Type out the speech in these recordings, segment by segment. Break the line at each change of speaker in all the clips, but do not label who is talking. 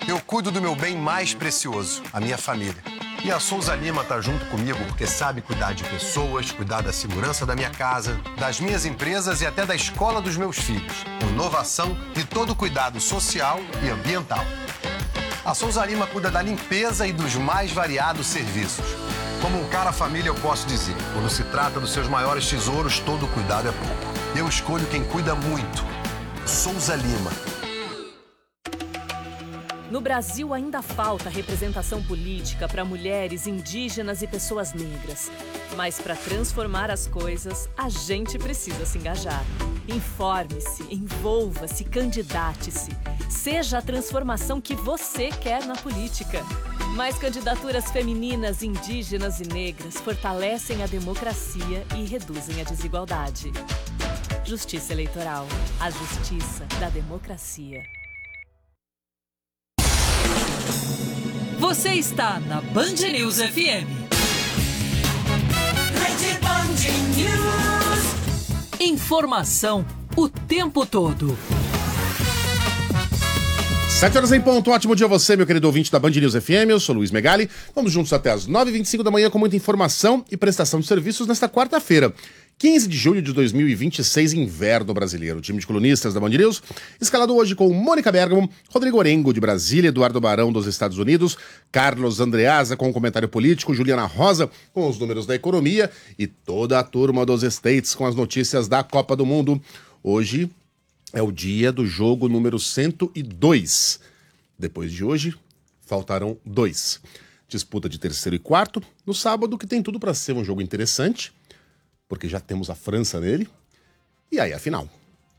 Eu cuido do meu bem mais precioso, a minha família. E a Souza Lima tá junto comigo porque sabe cuidar de pessoas, cuidar da segurança da minha casa, das minhas empresas e até da escola dos meus filhos. Com inovação e todo cuidado social e ambiental. A Souza Lima cuida da limpeza e dos mais variados serviços. Como um cara família, eu posso dizer, quando se trata dos seus maiores tesouros, todo cuidado é pouco. Eu escolho quem cuida muito. Souza Lima.
No Brasil ainda falta representação política para mulheres, indígenas e pessoas negras. Mas para transformar as coisas, a gente precisa se engajar. Informe-se, envolva-se, candidate-se. Seja a transformação que você quer na política. Mais candidaturas femininas, indígenas e negras fortalecem a democracia e reduzem a desigualdade. Justiça Eleitoral. A justiça da democracia.
Você está na Band News FM.
Rede Band News.
Informação o tempo todo.
7 horas em ponto. Ótimo dia a você, meu querido ouvinte da Band News FM. Eu sou Luiz Megali. Vamos juntos até as 9h25 da manhã com muita informação e prestação de serviços nesta quarta-feira, 15 de julho de 2026, inverno brasileiro. O time de colunistas da Band News, escalado hoje com Mônica Bergamo, Rodrigo Orengo de Brasília, Eduardo Barão dos Estados Unidos, Carlos Andreasa com o comentário político, Juliana Rosa com os números da economia e toda a turma dos States com as notícias da Copa do Mundo. Hoje é o dia do jogo número 102. Depois de hoje, faltarão 2. Disputa de terceiro e quarto no sábado, que tem tudo para ser um jogo interessante, porque já temos a França nele. E aí a final,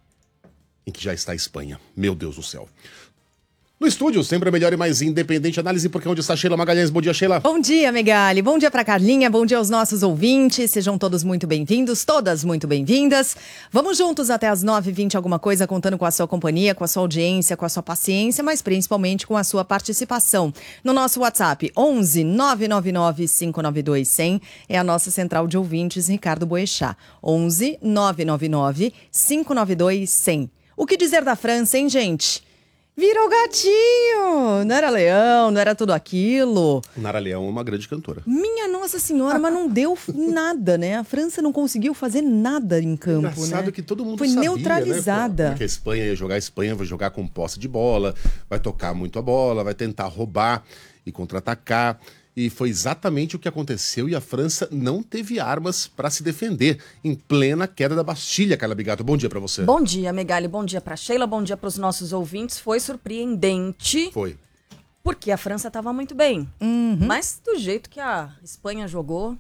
em que já está a Espanha. Meu Deus do céu. No estúdio, sempre a melhor e mais independente análise, porque onde está Sheila Magalhães. Bom dia, Sheila.
Bom dia, Megali. Bom dia pra Carlinha, bom dia aos nossos ouvintes. Sejam todos muito bem-vindos, todas muito bem-vindas. Vamos juntos até as 9h20 alguma coisa, contando com a sua companhia, com a sua audiência, com a sua paciência, mas principalmente com a sua participação. No nosso WhatsApp, 11 999 592 100, é a nossa central de ouvintes, Ricardo Boechat. 11 999 592 100. O que dizer da França, hein, gente? Virou gatinho! Não era leão, não era tudo aquilo.
Nara Leão é uma grande cantora.
Minha Nossa Senhora, mas não deu nada, né? A França não conseguiu fazer nada em campo,
Engraçado,
né?
que todo mundo
foi
sabia,
neutralizada.
Né? Porque a Espanha ia jogar, vai jogar com posse de bola, vai tocar muito a bola, vai tentar roubar e contra-atacar. E foi exatamente o que aconteceu e a França não teve armas para se defender em plena queda da Bastilha, Carla Bigato. Bom dia para você.
Bom dia, Megali. Bom dia para Sheila. Bom dia para os nossos ouvintes. Foi surpreendente.
Foi.
Porque a França estava muito bem. Mas do jeito que a Espanha jogou,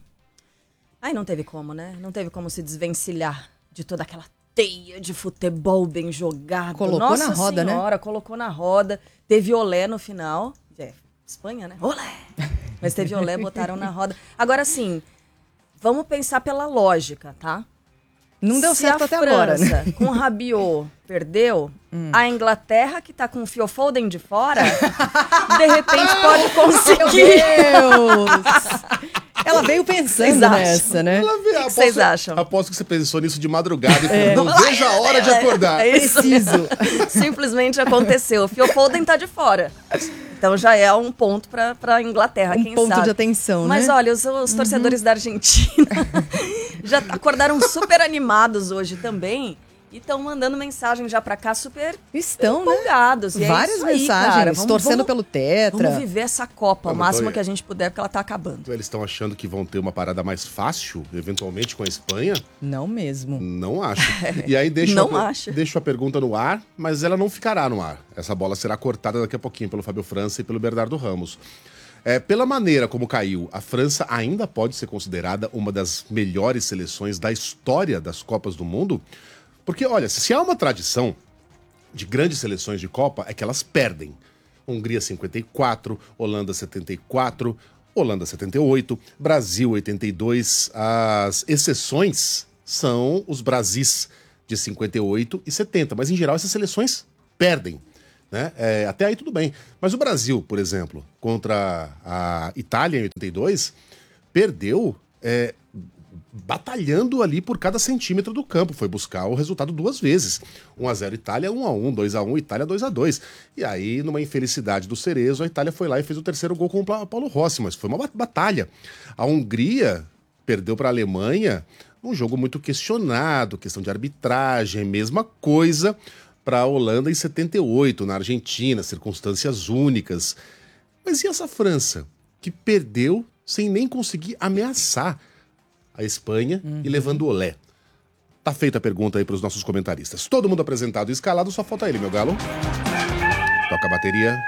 aí não teve como, né? Não teve como se desvencilhar de toda aquela teia de futebol bem jogado.
Colocou
Nossa
na roda,
senhora, né? Colocou na roda. Teve olé no final. Espanha, né? Olé! Mas teve olé, botaram na roda. Agora, sim, vamos pensar pela lógica, tá?
Não deu certo até
França,
agora, né?
Com o Rabiot perdeu, a Inglaterra, que tá com o Phil Foden de fora, de repente pode conseguir.
Meu Deus! Ela veio pensando nessa, né?
O
que vocês acham?
Aposto que você pensou nisso de madrugada e falou, não vejo a hora de acordar.
Preciso. Simplesmente aconteceu. O Phil Foden tá de fora. Então já é um ponto para a Inglaterra, quem sabe.
Um ponto de atenção, né?
Mas olha, os torcedores da Argentina já acordaram super animados hoje também. E estão mandando mensagem já pra cá super empolgados.
Né?
E
várias
aí,
mensagens,
cara,
torcendo pelo Tetra.
Vamos viver essa Copa o máximo que a gente puder, porque ela tá acabando.
Eles estão achando que vão ter uma parada mais fácil, eventualmente, com a Espanha?
Não mesmo.
Não acho. E aí deixo a pergunta no ar, mas ela não ficará no ar. Essa bola será cortada daqui a pouquinho pelo Fábio França e pelo Bernardo Ramos. Pela maneira como caiu, a França ainda pode ser considerada uma das melhores seleções da história das Copas do Mundo? Porque, olha, se há uma tradição de grandes seleções de Copa, é que elas perdem. Hungria 54, Holanda 74, Holanda 78, Brasil 82. As exceções são os Brasis de 58 e 70. Mas, em geral, essas seleções perdem. Né? Até aí tudo bem. Mas o Brasil, por exemplo, contra a Itália em 82, perdeu batalhando ali por cada centímetro do campo. Foi buscar o resultado 2 vezes. 1-0 Itália, 1-1, 2-1 Itália, 2-2. E aí, numa infelicidade do Cerezo, a Itália foi lá e fez o terceiro gol com o Paulo Rossi, mas foi uma batalha. A Hungria perdeu para a Alemanha num jogo muito questionado, questão de arbitragem, mesma coisa para a Holanda em 78, na Argentina, circunstâncias únicas. Mas e essa França, que perdeu sem nem conseguir ameaçar a Espanha e levando o olé? Tá feita a pergunta aí para os nossos comentaristas. Todo mundo apresentado e escalado, só falta ele, meu galo. Toca a bateria.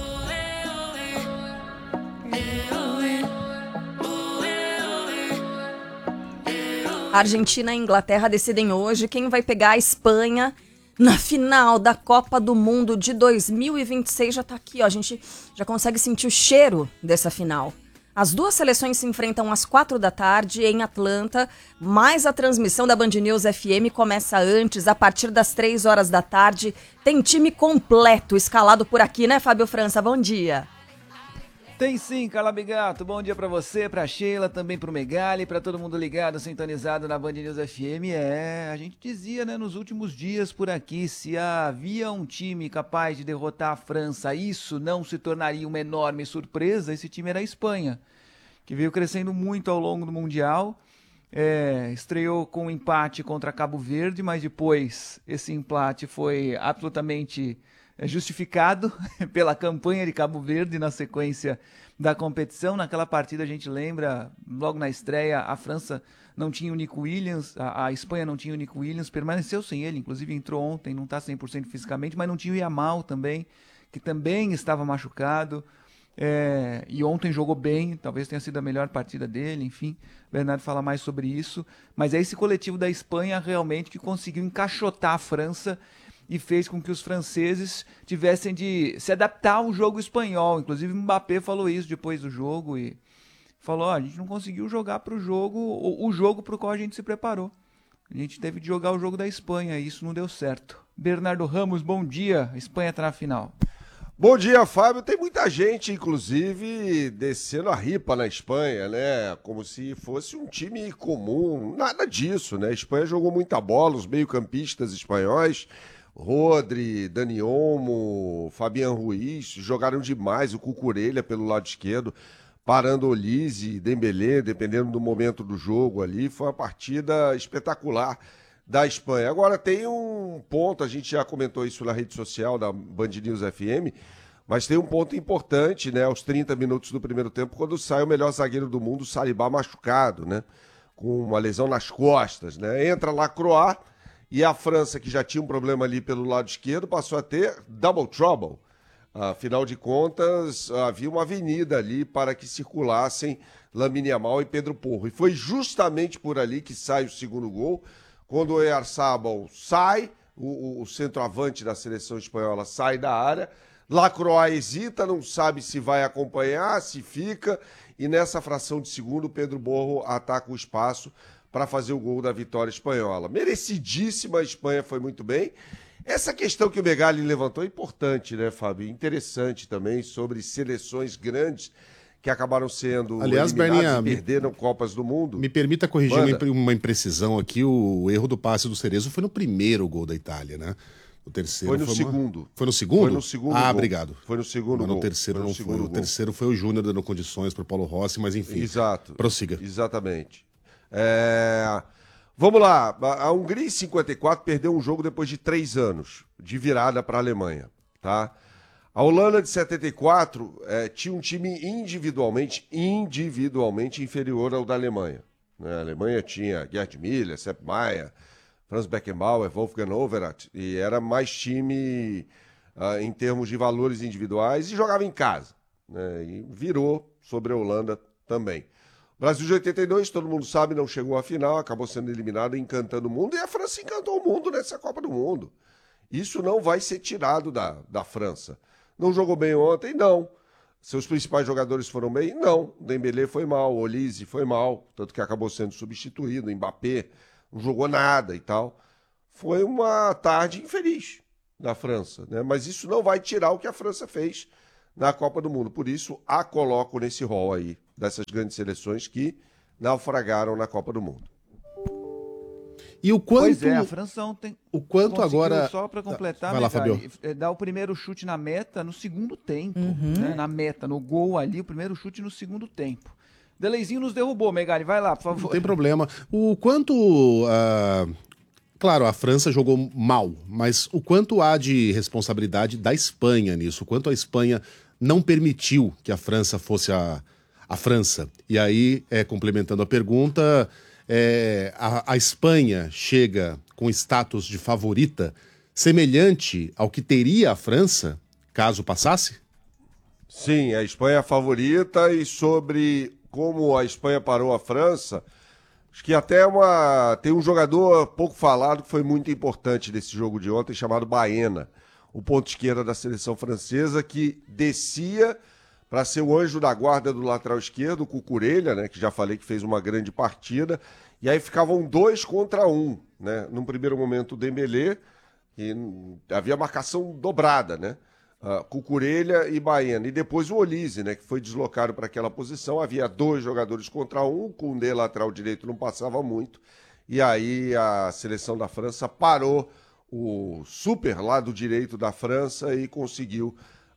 Argentina e Inglaterra decidem hoje quem vai pegar a Espanha na final da Copa do Mundo de 2026. Já tá aqui, ó. A gente já consegue sentir o cheiro dessa final. As duas seleções se enfrentam às 4h em Atlanta, mas a transmissão da Band News FM começa antes, a partir das 3h. Tem time completo escalado por aqui, né, Fábio França? Bom dia.
Tem sim, Carla Bigato. Bom dia pra você, pra Sheila, também pro Megali, pra todo mundo ligado, sintonizado na Band News FM. A gente dizia, né, nos últimos dias por aqui, se havia um time capaz de derrotar a França, isso não se tornaria uma enorme surpresa. Esse time era a Espanha, que veio crescendo muito ao longo do Mundial. Estreou com um empate contra Cabo Verde, mas depois esse empate foi absolutamente justificado pela campanha de Cabo Verde na sequência da competição. Naquela partida, a gente lembra, logo na estreia, a França não tinha o Nico Williams, a Espanha não tinha o Nico Williams, permaneceu sem ele, inclusive entrou ontem, não está 100% fisicamente, mas não tinha o Yamal também, que também estava machucado, e ontem jogou bem, talvez tenha sido a melhor partida dele, enfim, o Bernardo fala mais sobre isso, mas é esse coletivo da Espanha realmente que conseguiu encaixotar a França e fez com que os franceses tivessem de se adaptar ao jogo espanhol. Inclusive, o Mbappé falou isso depois do jogo e falou, a gente não conseguiu jogar para o jogo para o qual a gente se preparou. A gente teve de jogar o jogo da Espanha e isso não deu certo. Bernardo Ramos, bom dia. A Espanha está na final.
Bom dia, Fábio. Tem muita gente, inclusive, descendo a ripa na Espanha, né? Como se fosse um time comum. Nada disso, né? A Espanha jogou muita bola, os meio-campistas espanhóis, Rodri, Dani Olmo, Fabián Ruiz, jogaram demais, o Cucurella pelo lado esquerdo, parando Olise, Dembélé, dependendo do momento do jogo ali. Foi uma partida espetacular da Espanha. Agora tem um ponto, a gente já comentou isso na rede social da Band News FM, mas tem um ponto importante, né, aos 30 minutos do primeiro tempo, quando sai o melhor zagueiro do mundo, o Saliba, machucado, né, com uma lesão nas costas, né, entra Lacroix, e a França, que já tinha um problema ali pelo lado esquerdo, passou a ter double trouble. Afinal de contas, havia uma avenida ali para que circulassem Lamine Yamal e Pedro Porro. E foi justamente por ali que sai o segundo gol, quando o Oyarzabal sai, o centroavante da seleção espanhola sai da área, Lacroix hesita, não sabe se vai acompanhar, se fica, e nessa fração de segundo, Pedro Porro ataca o espaço para fazer o gol da vitória espanhola. Merecidíssima, a Espanha foi muito bem. Essa questão que o Megali levantou é importante, né, Fábio? Interessante também, sobre seleções grandes que acabaram sendo
eliminadas,
Berninha, e perderam Copas do Mundo.
Me permita corrigir uma imprecisão aqui. O erro do passe do Cerezo foi no primeiro gol da Itália, né? O terceiro
foi no segundo.
Foi no segundo?
Foi no segundo gol.
Obrigado.
Foi no segundo gol.
No terceiro não foi. O terceiro foi o Júnior dando condições para o Paulo Rossi, mas enfim.
Exato.
Prossiga.
Exatamente. Vamos lá. A Hungria em 54 perdeu um jogo depois de 3 anos de virada para a Alemanha, tá? A Holanda de 74 tinha um time individualmente inferior ao da Alemanha, né? A Alemanha tinha Gerd Müller, Sepp Maier, Franz Beckenbauer, Wolfgang Overath, e era mais time em termos de valores individuais e jogava em casa, né? E virou sobre a Holanda também. O Brasil de 82, todo mundo sabe, não chegou à final, acabou sendo eliminado, encantando o mundo, e a França encantou o mundo nessa Copa do Mundo. Isso não vai ser tirado da França. Não jogou bem ontem? Não. Seus principais jogadores foram bem? Não. Dembélé foi mal, Olise foi mal, tanto que acabou sendo substituído, Mbappé não jogou nada e tal. Foi uma tarde infeliz da França, né? Mas isso não vai tirar o que a França fez na Copa do Mundo. Por isso, a coloco nesse rol aí, dessas grandes seleções que naufragaram na Copa do Mundo.
E o quanto...
Pois é, a França ontem
o quanto agora...
Só para completar,
vai lá, Fabio.
Dá o primeiro chute na meta no segundo tempo. Né? Na meta, no gol ali, o primeiro chute no segundo tempo. Deleizinho nos derrubou, Megali. Vai lá, por favor.
Não tem problema. O quanto... Claro, a França jogou mal, mas o quanto há de responsabilidade da Espanha nisso? O quanto a Espanha não permitiu que a França fosse a França? E aí, complementando a pergunta, a Espanha chega com status de favorita semelhante ao que teria a França caso passasse?
Sim, a Espanha é a favorita, e sobre como a Espanha parou a França... Acho que até tem um jogador pouco falado que foi muito importante nesse jogo de ontem, chamado Baena, o ponto esquerda da seleção francesa, que descia para ser o anjo da guarda do lateral esquerdo, o Cucurella, né, que já falei que fez uma grande partida, e aí ficavam 2 contra 1, né? Num primeiro momento o Dembélé, e havia marcação dobrada, né? Cucurella e Baena, e depois o Olise, né, que foi deslocado para aquela posição. Havia 2 jogadores contra 1, o Koundé, lateral direito, não passava muito, e aí a seleção da França parou o super lado direito da França e conseguiu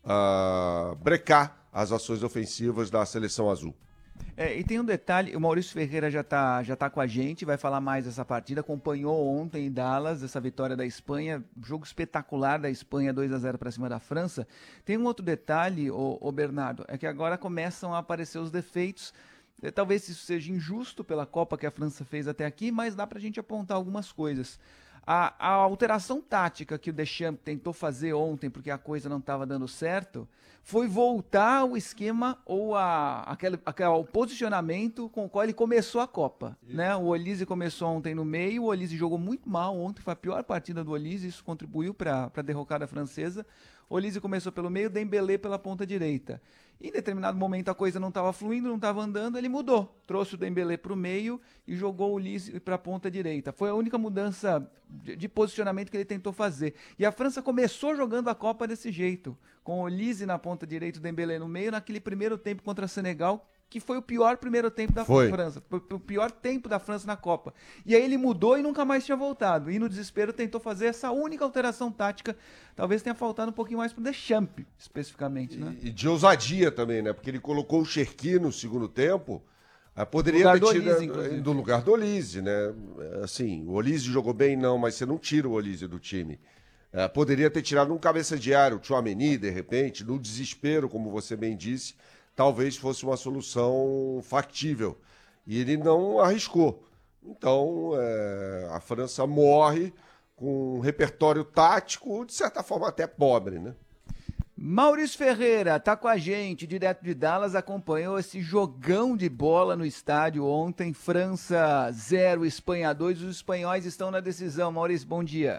brecar as ações ofensivas da seleção azul.
E tem um detalhe, o Maurício Ferreira já tá com a gente, vai falar mais dessa partida, acompanhou ontem em Dallas essa vitória da Espanha, jogo espetacular da Espanha, 2-0 para cima da França. Tem um outro detalhe, o Bernardo, é que agora começam a aparecer os defeitos. Talvez isso seja injusto pela Copa que a França fez até aqui, mas dá pra gente apontar algumas coisas. A alteração tática que o Deschamps tentou fazer ontem, porque a coisa não estava dando certo, foi voltar ao esquema ou ao posicionamento com o qual ele começou a Copa. Né? O Olise começou ontem no meio, o Olise jogou muito mal ontem, foi a pior partida do Olise, isso contribuiu para a derrocada francesa. O Olise começou pelo meio, Dembélé pela ponta direita. Em determinado momento a coisa não estava fluindo, não estava andando, ele mudou. Trouxe o Dembélé para o meio e jogou o Olise para a ponta direita. Foi a única mudança de posicionamento que ele tentou fazer. E a França começou jogando a Copa desse jeito, com o Olise na ponta direita e o Dembélé no meio, naquele primeiro tempo contra a Senegal, que foi o pior primeiro tempo da França. Foi o pior tempo da França na Copa. E aí ele mudou e nunca mais tinha voltado. E no desespero tentou fazer essa única alteração tática. Talvez tenha faltado um pouquinho mais pro Deschamps, especificamente, né?
E de ousadia também, né? Porque ele colocou o Cherki no segundo tempo. Poderia ter tirado do lugar do Olise, né? Assim, o Olise jogou bem, não, mas você não tira o Olise do time. Poderia ter tirado um cabeça de área, o Tchouaméni, de repente, no desespero, como você bem disse. Talvez fosse uma solução factível. E ele não arriscou. Então, a França morre com um repertório tático, de certa forma, até pobre, né?
Maurício Ferreira tá com a gente, direto de Dallas, acompanhou esse jogão de bola no estádio ontem. França 0, Espanha 2. Os espanhóis estão na decisão. Maurício, bom dia.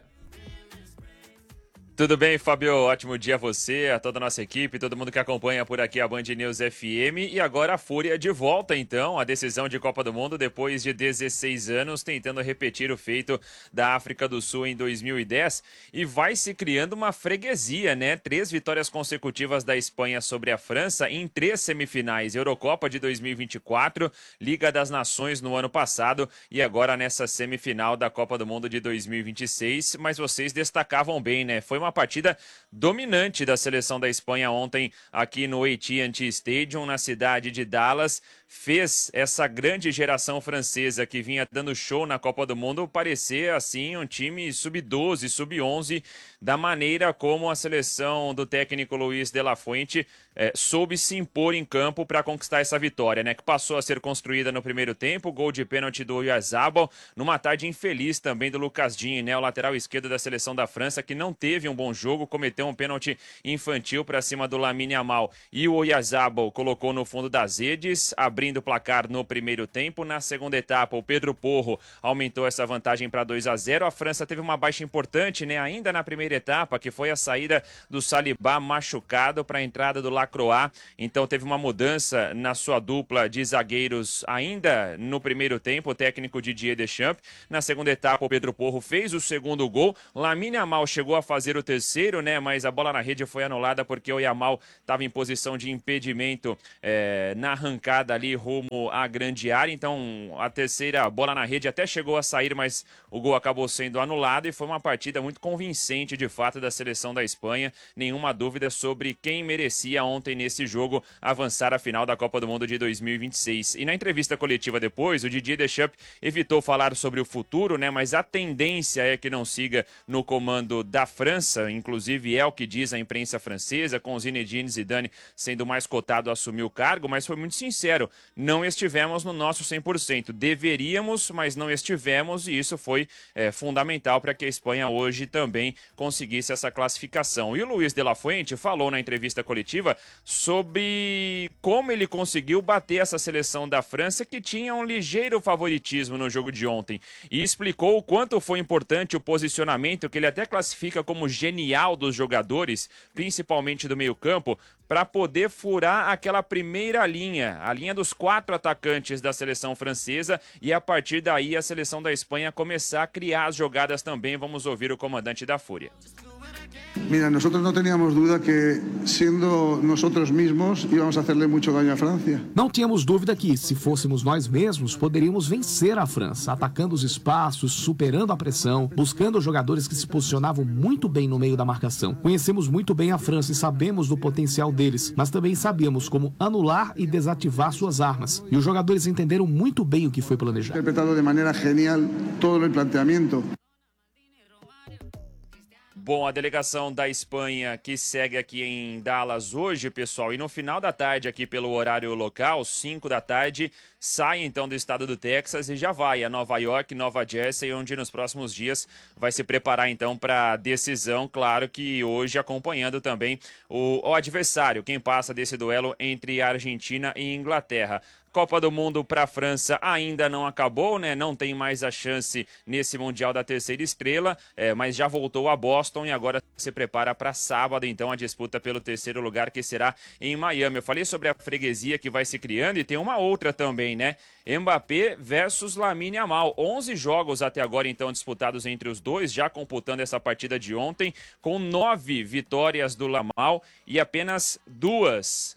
Tudo bem, Fabio? Ótimo dia a você, a toda a nossa equipe, todo mundo que acompanha por aqui a Band News FM. E agora a Fúria de volta, então, a decisão de Copa do Mundo depois de 16 anos, tentando repetir o feito da África do Sul em 2010. E vai se criando uma freguesia, né? 3 vitórias consecutivas da Espanha sobre a França em 3 semifinais. Eurocopa de 2024, Liga das Nações no ano passado e agora nessa semifinal da Copa do Mundo de 2026. Mas vocês destacavam bem, né? Foi uma partida dominante da seleção da Espanha ontem aqui no AT&T Stadium, na cidade de Dallas. Fez essa grande geração francesa que vinha dando show na Copa do Mundo parecer assim um time sub-12, sub-11, da maneira como a seleção do técnico Luis de la Fuente soube se impor em campo para conquistar essa vitória, né? Que passou a ser construída no primeiro tempo, gol de pênalti do Oyarzabal, numa tarde infeliz também do Lucas Digne, né? O lateral esquerdo da seleção da França, que não teve um bom jogo, cometeu um pênalti infantil para cima do Lamine Yamal, e o Oyarzabal colocou no fundo das redes, abrindo o placar no primeiro tempo. Na segunda etapa, o Pedro Porro aumentou essa vantagem para 2-0. A França teve uma baixa importante, né? Ainda na primeira primeira etapa, que foi a saída do Saliba machucado para a entrada do Lacroix. Então teve uma mudança na sua dupla de zagueiros ainda no primeiro tempo, o técnico Didier Deschamps. Na segunda etapa, o Pedro Porro fez o segundo gol. Lamine Yamal chegou a fazer o terceiro, né? Mas a bola na rede foi anulada porque o Yamal estava em posição de impedimento na arrancada ali rumo à grande área. Então a terceira bola na rede até chegou a sair, mas o gol acabou sendo anulado e foi uma partida muito convincente de fato da seleção da Espanha. Nenhuma dúvida sobre quem merecia ontem nesse jogo avançar à final da Copa do Mundo de 2026. E na entrevista coletiva depois, o Didier Deschamps evitou falar sobre o futuro, né? Mas a tendência é que não siga no comando da França, inclusive é o que diz a imprensa francesa, com Zinedine Zidane sendo mais cotado a assumir o cargo, mas foi muito sincero, não estivemos no nosso 100%, deveríamos, mas não estivemos, e isso foi fundamental para que a Espanha hoje também conseguisse essa classificação. E o Luiz de la Fuente falou na entrevista coletiva sobre como ele conseguiu bater essa seleção da França, que tinha um ligeiro favoritismo no jogo de ontem, e explicou o quanto foi importante o posicionamento, que ele até classifica como genial dos jogadores, principalmente do meio-campo, para poder furar aquela primeira linha, a linha dos 4 atacantes da seleção francesa, e a partir daí a seleção da Espanha começar a criar as jogadas também. Vamos ouvir o comandante da Fúria.
Mira, nosotros no teníamos duda que, siendo nosotros mismos, íbamos a hacerle mucho daño a Francia.
Não tínhamos dúvida que, se fôssemos nós mesmos, poderíamos vencer a França, atacando os espaços, superando a pressão, buscando jogadores que se posicionavam muito bem no meio da marcação. Conhecemos muito bem a França e sabemos do potencial deles, mas também sabíamos como anular e desativar suas armas. E os jogadores entenderam muito bem o que foi planejado.
Interpretado de maneira genial todo o planteamento.
Bom, a delegação da Espanha que segue aqui em Dallas hoje, pessoal, e no final da tarde aqui pelo horário local, 5 da tarde, sai então do estado do Texas e já vai a Nova York, Nova Jersey, onde nos próximos dias vai se preparar então para a decisão, claro que hoje acompanhando também o adversário, quem passa desse duelo entre Argentina e Inglaterra. Copa do Mundo para a França ainda não acabou, né? Não tem mais a chance nesse Mundial da Terceira Estrela, mas já voltou a Boston e agora se prepara para sábado, então, a disputa pelo terceiro lugar, que será em Miami. Eu falei sobre a freguesia que vai se criando e tem uma outra também, né? Mbappé versus Lamine Yamal. 11 jogos até agora, então, disputados entre os dois, já computando essa partida de ontem, com 9 vitórias do Yamal e apenas 2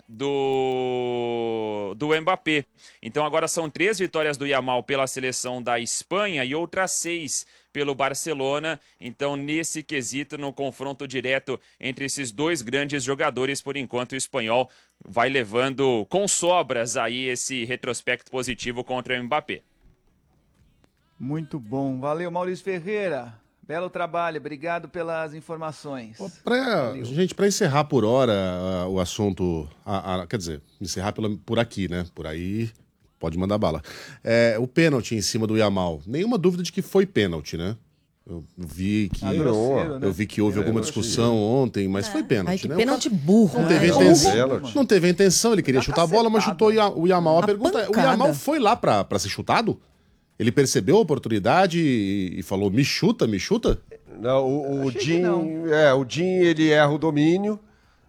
do Mbappé. Então agora são 3 vitórias do Yamal pela seleção da Espanha e outras 6 pelo Barcelona. Então, nesse quesito, no confronto direto entre esses dois grandes jogadores, por enquanto o espanhol vai levando com sobras aí esse retrospecto positivo contra o Mbappé.
Muito bom. Valeu, Maurício Ferreira. Belo trabalho, obrigado pelas informações.
Gente, para encerrar por hora o assunto, quer dizer, encerrar por aqui, né? Por aí, pode mandar bala. O pênalti em cima do Yamal. Nenhuma dúvida de que foi pênalti, né? Eu vi que, eu vi que houve alguma discussão ontem, mas foi pênalti.
Ai, que
né?
pênalti burro.
Não teve intenção, ele queria chutar a bola, mas chutou o Yamal. A pergunta é, o Yamal foi lá pra ser chutado? Ele percebeu a oportunidade e falou, me chuta?
Não, o Jim, ele erra o domínio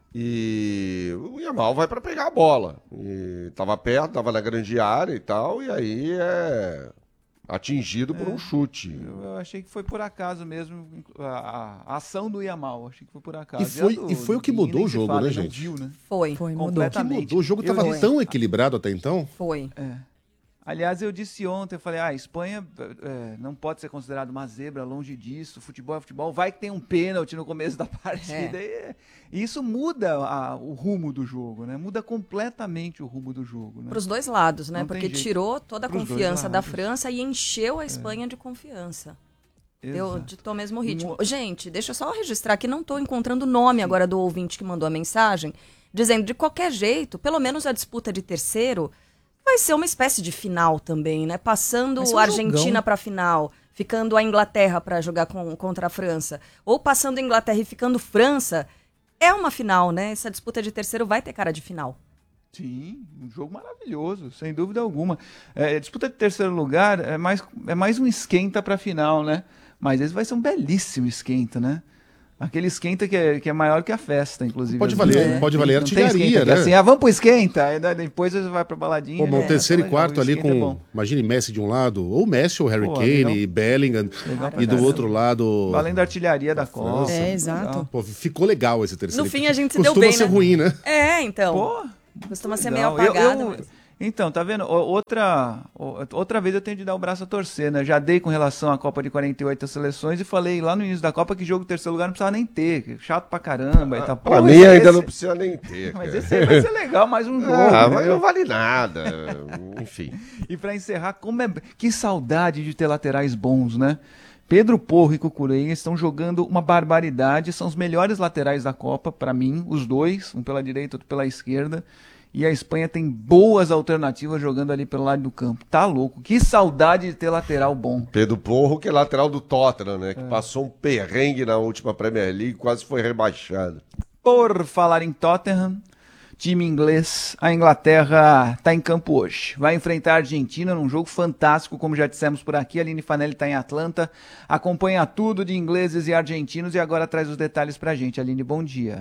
e o Yamal vai para pegar a bola. E tava perto, tava na grande área e tal, e aí é atingido por um chute.
Eu achei que foi por acaso mesmo a ação do Yamal, achei que foi por acaso.
E foi o que mudou o jogo, né, gente?
Viu, né?
Foi
mudou. O que mudou? O jogo tava tão equilibrado até então.
Foi.
Aliás, eu disse ontem, eu falei, a Espanha não pode ser considerada uma zebra, longe disso, futebol é futebol, vai que tem um pênalti no começo da partida, e isso muda o rumo do jogo, né? Muda completamente o rumo do jogo. Né?
Para os dois lados, né?
Não
Porque tirou toda a confiança da França e encheu a Espanha de confiança. Ditou mesmo o ritmo. Gente, deixa eu só registrar que não estou encontrando o nome agora do ouvinte que mandou a mensagem, dizendo, de qualquer jeito, pelo menos a disputa de terceiro vai ser uma espécie de final também, né? Passando a Argentina para a final, ficando a Inglaterra para jogar contra a França, ou passando a Inglaterra e ficando França, é uma final, né? Essa disputa de terceiro vai ter cara de final.
Sim, um jogo maravilhoso, sem dúvida alguma. Disputa de terceiro lugar é mais um esquenta para a final, né? Mas esse vai ser um belíssimo esquenta, né? Aquele esquenta que é maior que a festa, inclusive.
Pode valer artilharia, né?
Assim, vamos pro esquenta, aí depois você vai pra baladinha.
Pô, o terceiro e quarto ali com, imagine Messi de um lado, ou Messi ou Harry Kane, Bellingham, e do outro lado...
Valendo a artilharia da Copa.
Exato.
Pô, ficou legal esse terceiro.
No fim a gente se deu bem,
Costuma ser ruim, né?
Então.
Pô,
costuma ser meio apagado.
Então, tá vendo? Outra vez eu tenho de dar o braço a torcer, né? Já dei com relação à Copa de 48 seleções e falei lá no início da Copa que jogo de terceiro lugar não precisava nem ter. Chato pra caramba e tal.
Pra mim ainda não precisa nem ter.
Mas esse aí vai ser legal, mais um jogo.
Mas não vale nada. Enfim.
E pra encerrar, que saudade de ter laterais bons, né? Pedro Porro e Cucurella estão jogando uma barbaridade. São os melhores laterais da Copa, pra mim, os dois, um pela direita, outro pela esquerda. E a Espanha tem boas alternativas jogando ali pelo lado do campo. Tá louco. Que saudade de ter lateral bom.
Pedro Porro, que é lateral do Tottenham, né? Que passou um perrengue na última Premier League, quase foi rebaixado.
Por falar em Tottenham, time inglês, a Inglaterra está em campo hoje. Vai enfrentar a Argentina num jogo fantástico, como já dissemos por aqui. A Aline Fanelli está em Atlanta, acompanha tudo de ingleses e argentinos e agora traz os detalhes pra gente. Aline, bom dia.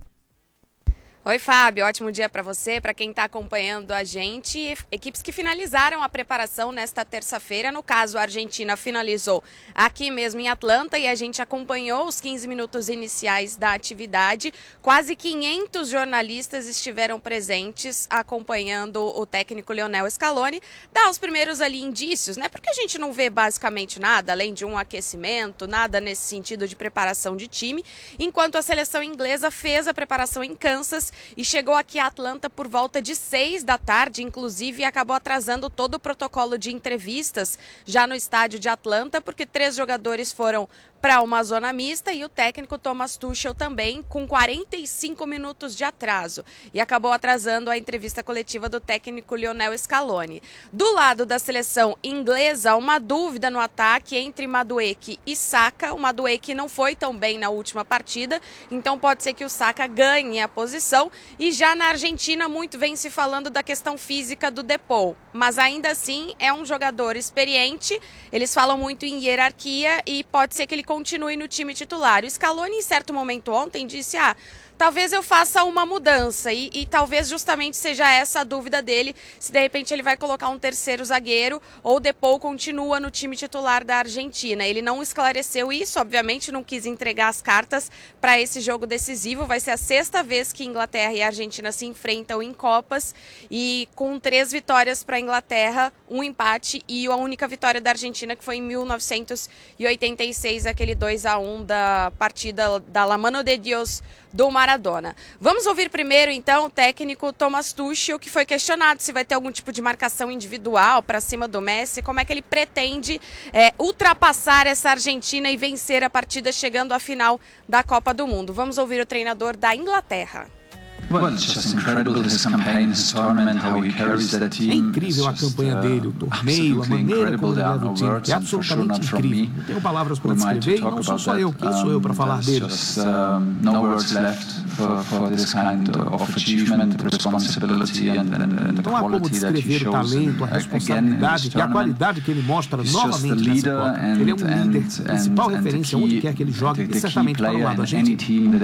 Oi, Fábio. Ótimo dia para você, para quem está acompanhando a gente. Equipes que finalizaram a preparação nesta terça-feira. No caso, a Argentina finalizou aqui mesmo em Atlanta e a gente acompanhou os 15 minutos iniciais da atividade. Quase 500 jornalistas estiveram presentes acompanhando o técnico Lionel Scaloni. Dá os primeiros ali indícios, né? Porque a gente não vê basicamente nada, além de um aquecimento, nada nesse sentido de preparação de time. Enquanto a seleção inglesa fez a preparação em Kansas e chegou aqui a Atlanta por volta de 6 da tarde, inclusive acabou atrasando todo o protocolo de entrevistas já no estádio de Atlanta, porque 3 jogadores foram para uma zona mista e o técnico Thomas Tuchel também com 45 minutos de atraso e acabou atrasando a entrevista coletiva do técnico Lionel Scaloni. Do lado da seleção inglesa, uma dúvida no ataque entre Madueke e Saka. O Madueke não foi tão bem na última partida, então pode ser que o Saka ganhe a posição. E já na Argentina, muito vem se falando da questão física do Depou, mas ainda assim é um jogador experiente. Eles falam muito em hierarquia e pode ser que ele continue no time titular. O Scaloni, em certo momento ontem, disse: talvez eu faça uma mudança e talvez justamente seja essa a dúvida dele, se de repente ele vai colocar um terceiro zagueiro ou o Depou continua no time titular da Argentina. Ele não esclareceu isso, obviamente não quis entregar as cartas para esse jogo decisivo. Vai ser a 6ª vez que Inglaterra e a Argentina se enfrentam em Copas e com 3 vitórias para a Inglaterra, um empate e a única vitória da Argentina que foi em 1986, aquele 2-1 da partida da La Mano de Dios do Maradona. Vamos ouvir primeiro, então, o técnico Thomas Tuchel, que foi questionado se vai ter algum tipo de marcação individual para cima do Messi, como é que ele pretende ultrapassar essa Argentina e vencer a partida chegando à final da Copa do Mundo. Vamos ouvir o treinador da Inglaterra.
É incrível a campanha dele, o torneio, a maneira como ele leva o time. É absolutamente incrível. Não tenho palavras para descrever e não sou só eu. Quem sou eu para falar dele? Não há como descrever o talento, a responsabilidade e a qualidade que ele mostra novamente nessa Copa. Ele é um líder, principal referência onde quer que ele jogue e certamente para o lado argentino.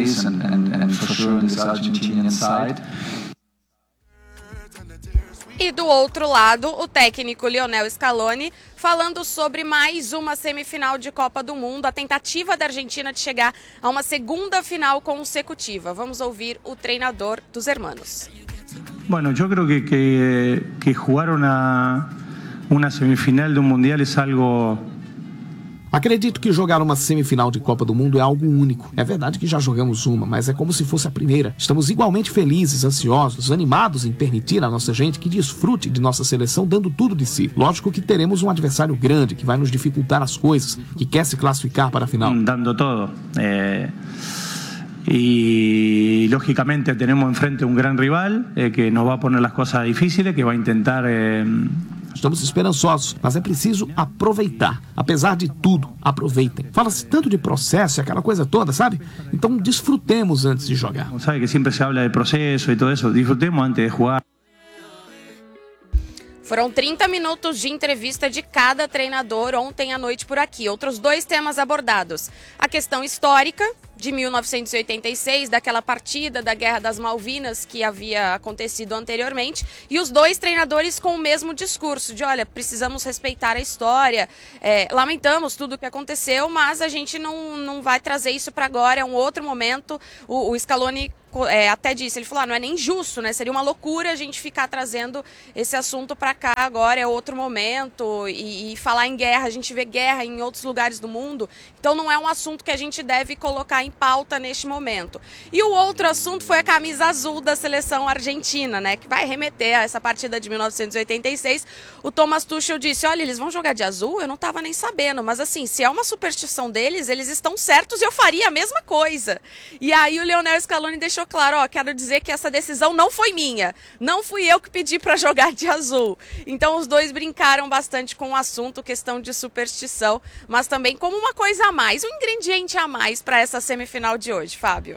E do outro lado, o técnico Lionel Scaloni falando sobre mais uma semifinal de Copa do Mundo, a tentativa da Argentina de chegar a uma segunda final consecutiva. Vamos ouvir o treinador dos hermanos.
Bueno, yo creo que jugar una semifinal de un mundial es algo...
Acredito que jogar uma semifinal de Copa do Mundo é algo único. É verdade que já jogamos uma, mas é como se fosse a primeira. Estamos igualmente felizes, ansiosos, animados em permitir à nossa gente que desfrute de nossa seleção dando tudo de si. Lógico que teremos um adversário grande que vai nos dificultar as coisas, que quer se classificar para a final.
Dando todo. Y lógicamente tenemos enfrente un gran rival que nos va a poner las cosas difíciles, que va a intentar...
Estamos esperançosos, mas é preciso aproveitar. Apesar de tudo, aproveitem. Fala-se tanto de processo, aquela coisa toda, sabe? Então desfrutemos antes de jogar.
Sabe que sempre se habla de processo e tudo isso. Disfrutemos antes de jogar.
Foram 30 minutos de entrevista de cada treinador ontem à noite por aqui. Outros 2 temas abordados. A questão histórica de 1986, daquela partida da Guerra das Malvinas que havia acontecido anteriormente, e os 2 treinadores com o mesmo discurso de, olha, precisamos respeitar a história, lamentamos tudo o que aconteceu, mas a gente não vai trazer isso para agora, é um outro momento. O Scaloni até disse, ele falou, não é nem justo, né? Seria uma loucura a gente ficar trazendo esse assunto para cá agora, é outro momento, e falar em guerra, a gente vê guerra em outros lugares do mundo, então não é um assunto que a gente deve colocar em pauta neste momento. E o outro assunto foi a camisa azul da seleção argentina, né? Que vai remeter a essa partida de 1986. O Thomas Tuchel disse, olha, eles vão jogar de azul? Eu não estava nem sabendo, mas assim, se é uma superstição deles, eles estão certos e eu faria a mesma coisa. E aí o Lionel Scaloni deixou claro, ó, quero dizer que essa decisão não foi minha, não fui eu que pedi para jogar de azul. Então os 2 brincaram bastante com o assunto, questão de superstição, mas também como uma coisa a mais, um ingrediente a mais para essa semifinal de hoje, Fábio.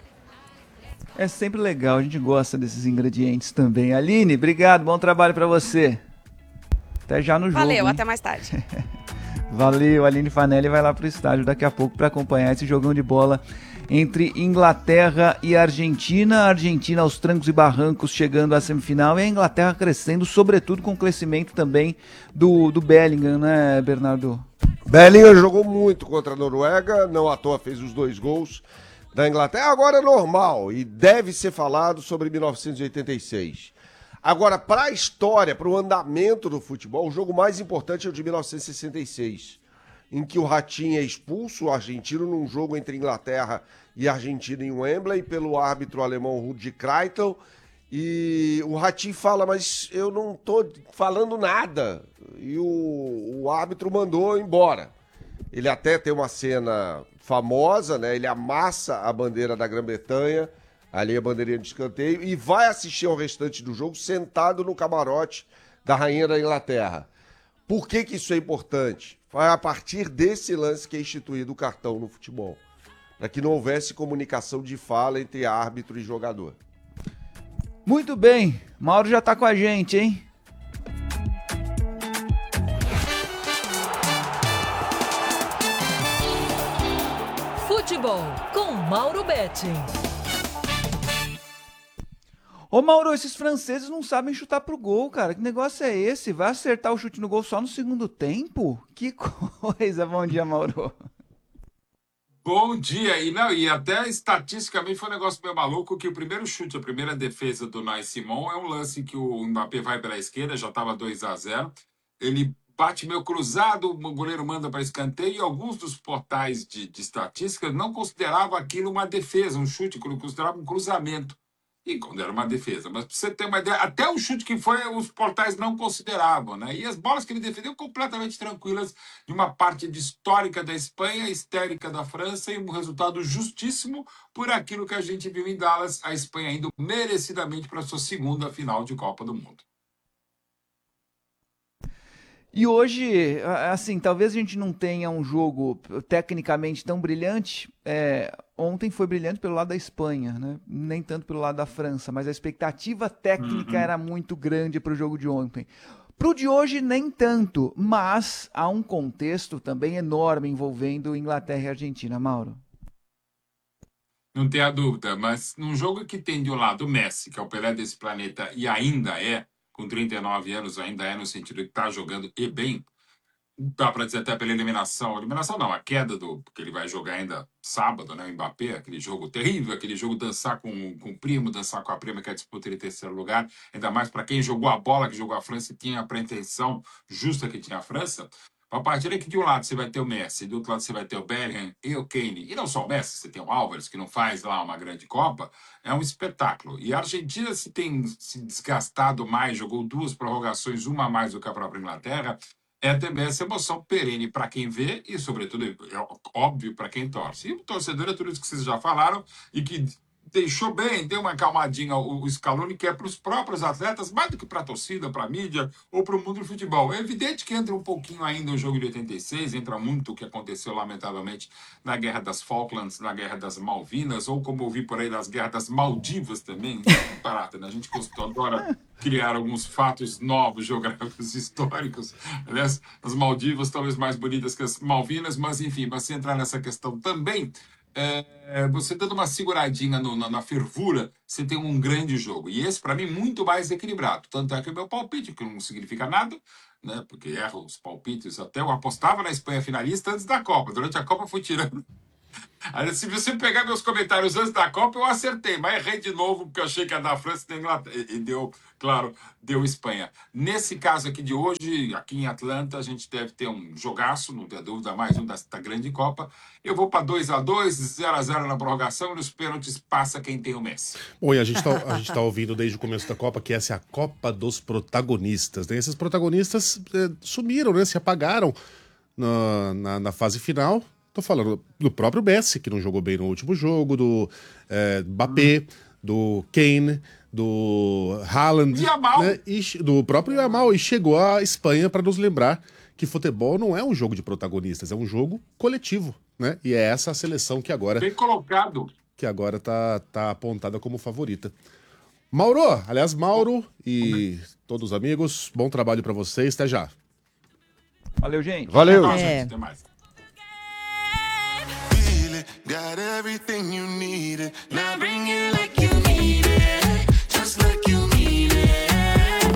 É sempre legal, a gente gosta desses ingredientes também. Aline, obrigado, bom trabalho para você. Até já no jogo.
Valeu,
hein?
até mais tarde.
Valeu, Aline Fanelli vai lá pro estádio daqui a pouco para acompanhar esse jogão de bola entre Inglaterra e Argentina. A Argentina aos trancos e barrancos chegando à semifinal e a Inglaterra crescendo, sobretudo com o crescimento também do Bellingham, né, Bernardo?
Bellingham jogou muito contra a Noruega, não à toa fez os 2 gols da Inglaterra. Agora é normal e deve ser falado sobre 1986. Agora, para a história, para o andamento do futebol, o jogo mais importante é o de 1966, em que o Ratinho é expulso, o argentino, num jogo entre Inglaterra e Argentina em Wembley, pelo árbitro alemão Rudi Kreitel. E o Ratinho fala, mas eu não tô falando nada. E o árbitro mandou embora. Ele até tem uma cena famosa, né? Ele amassa a bandeira da Grã-Bretanha, ali a bandeirinha de escanteio, e vai assistir ao restante do jogo sentado no camarote da Rainha da Inglaterra. Por que isso é importante? Foi a partir desse lance que é instituído o cartão no futebol, para que não houvesse comunicação de fala entre árbitro e jogador.
Muito bem, Mauro já tá com a gente, hein?
Futebol com Mauro Betting.
Ô Mauro, esses franceses não sabem chutar pro gol, cara. Que negócio é esse? Vai acertar o chute no gol só no segundo tempo? Que coisa. Bom dia, Mauro.
Bom dia. E até estatisticamente foi um negócio meio maluco que o primeiro chute, a primeira defesa do Unai Simon é um lance que o Mbappé vai pela esquerda, já estava 2-0. Ele bate meio cruzado, o goleiro manda para escanteio e alguns dos portais de estatística não consideravam aquilo uma defesa, um chute, consideravam um cruzamento. E quando era uma defesa. Mas para você ter uma ideia, até o chute que foi, os portais não consideravam, né? E as bolas que ele defendeu completamente tranquilas, de uma parte histórica da Espanha, histérica da França, e um resultado justíssimo por aquilo que a gente viu em Dallas, a Espanha indo merecidamente para a sua segunda final de Copa do Mundo.
E hoje, assim, talvez a gente não tenha um jogo tecnicamente tão brilhante. Ontem foi brilhante pelo lado da Espanha, né? Nem tanto pelo lado da França, mas a expectativa técnica era muito grande para o jogo de ontem. Para o de hoje, nem tanto, mas há um contexto também enorme envolvendo Inglaterra e Argentina, Mauro.
Não tenha dúvida, mas num jogo que tem de um lado o Messi, que é o Pelé desse planeta, e ainda com 39 anos, ainda no sentido de estar jogando e bem, dá para dizer até pela eliminação não, a queda porque ele vai jogar ainda sábado, né, o Mbappé, aquele jogo terrível, aquele jogo dançar com o primo, dançar com a prima, que é a disputa em terceiro lugar, ainda mais para quem jogou a bola, que jogou a França e tinha a pretensão justa que tinha a França. A partir que de um lado você vai ter o Messi, do outro lado você vai ter o Bellingham e o Kane, e não só o Messi, você tem o Álvares, que não faz lá uma grande Copa, é um espetáculo. E a Argentina se tem se desgastado mais, jogou 2 prorrogações, uma a mais do que a própria Inglaterra, é também essa emoção perene para quem vê e, sobretudo, é óbvio para quem torce. E o torcedor é tudo isso que vocês já falaram e que deixou bem, deu uma acalmadinha o Scaloni, que é para os próprios atletas, mais do que para a torcida, para a mídia ou para o mundo do futebol. É evidente que entra um pouquinho ainda o jogo de 86, entra muito o que aconteceu, lamentavelmente, na Guerra das Falklands, na Guerra das Malvinas, ou como eu vi por aí, nas Guerras das Maldivas também, parada, né? A gente gostou agora criar alguns fatos novos, geográficos, históricos. Aliás, as Maldivas talvez mais bonitas que as Malvinas, mas enfim, para se entrar nessa questão também, você dando uma seguradinha na fervura, você tem um grande jogo. E esse, para mim, muito mais equilibrado. Tanto é que o meu palpite, que não significa nada, né? Porque erro os palpites. Até eu apostava na Espanha finalista antes da Copa. Durante a Copa eu fui tirando. Aí, se você pegar meus comentários antes da Copa, eu acertei, mas errei de novo, porque eu achei que ia dar França e da Inglaterra. E deu, claro, deu Espanha. Nesse caso aqui de hoje, aqui em Atlanta, a gente deve ter um jogaço, não tem dúvida, mais um da grande Copa. Eu vou para 2-2, 0-0 na prorrogação, e nos pênaltis passa quem tem o Messi.
Bom, e a gente tá ouvindo desde o começo da Copa que essa é a Copa dos protagonistas, né? Esses protagonistas sumiram, né? Se apagaram na fase final. Tô falando do próprio Messi, que não jogou bem no último jogo, do Mbappé, do Kane, do Haaland, né? Do próprio Yamal. E chegou a Espanha para nos lembrar que futebol não é um jogo de protagonistas, é um jogo coletivo, né? E é essa a seleção que agora...
Bem colocado.
Que agora tá apontada como favorita. Mauro e todos os amigos, bom trabalho para vocês, até já.
Valeu, gente.
Valeu.
Até mais.
Got everything you needed. Now bring it like you need it. Just like you need it.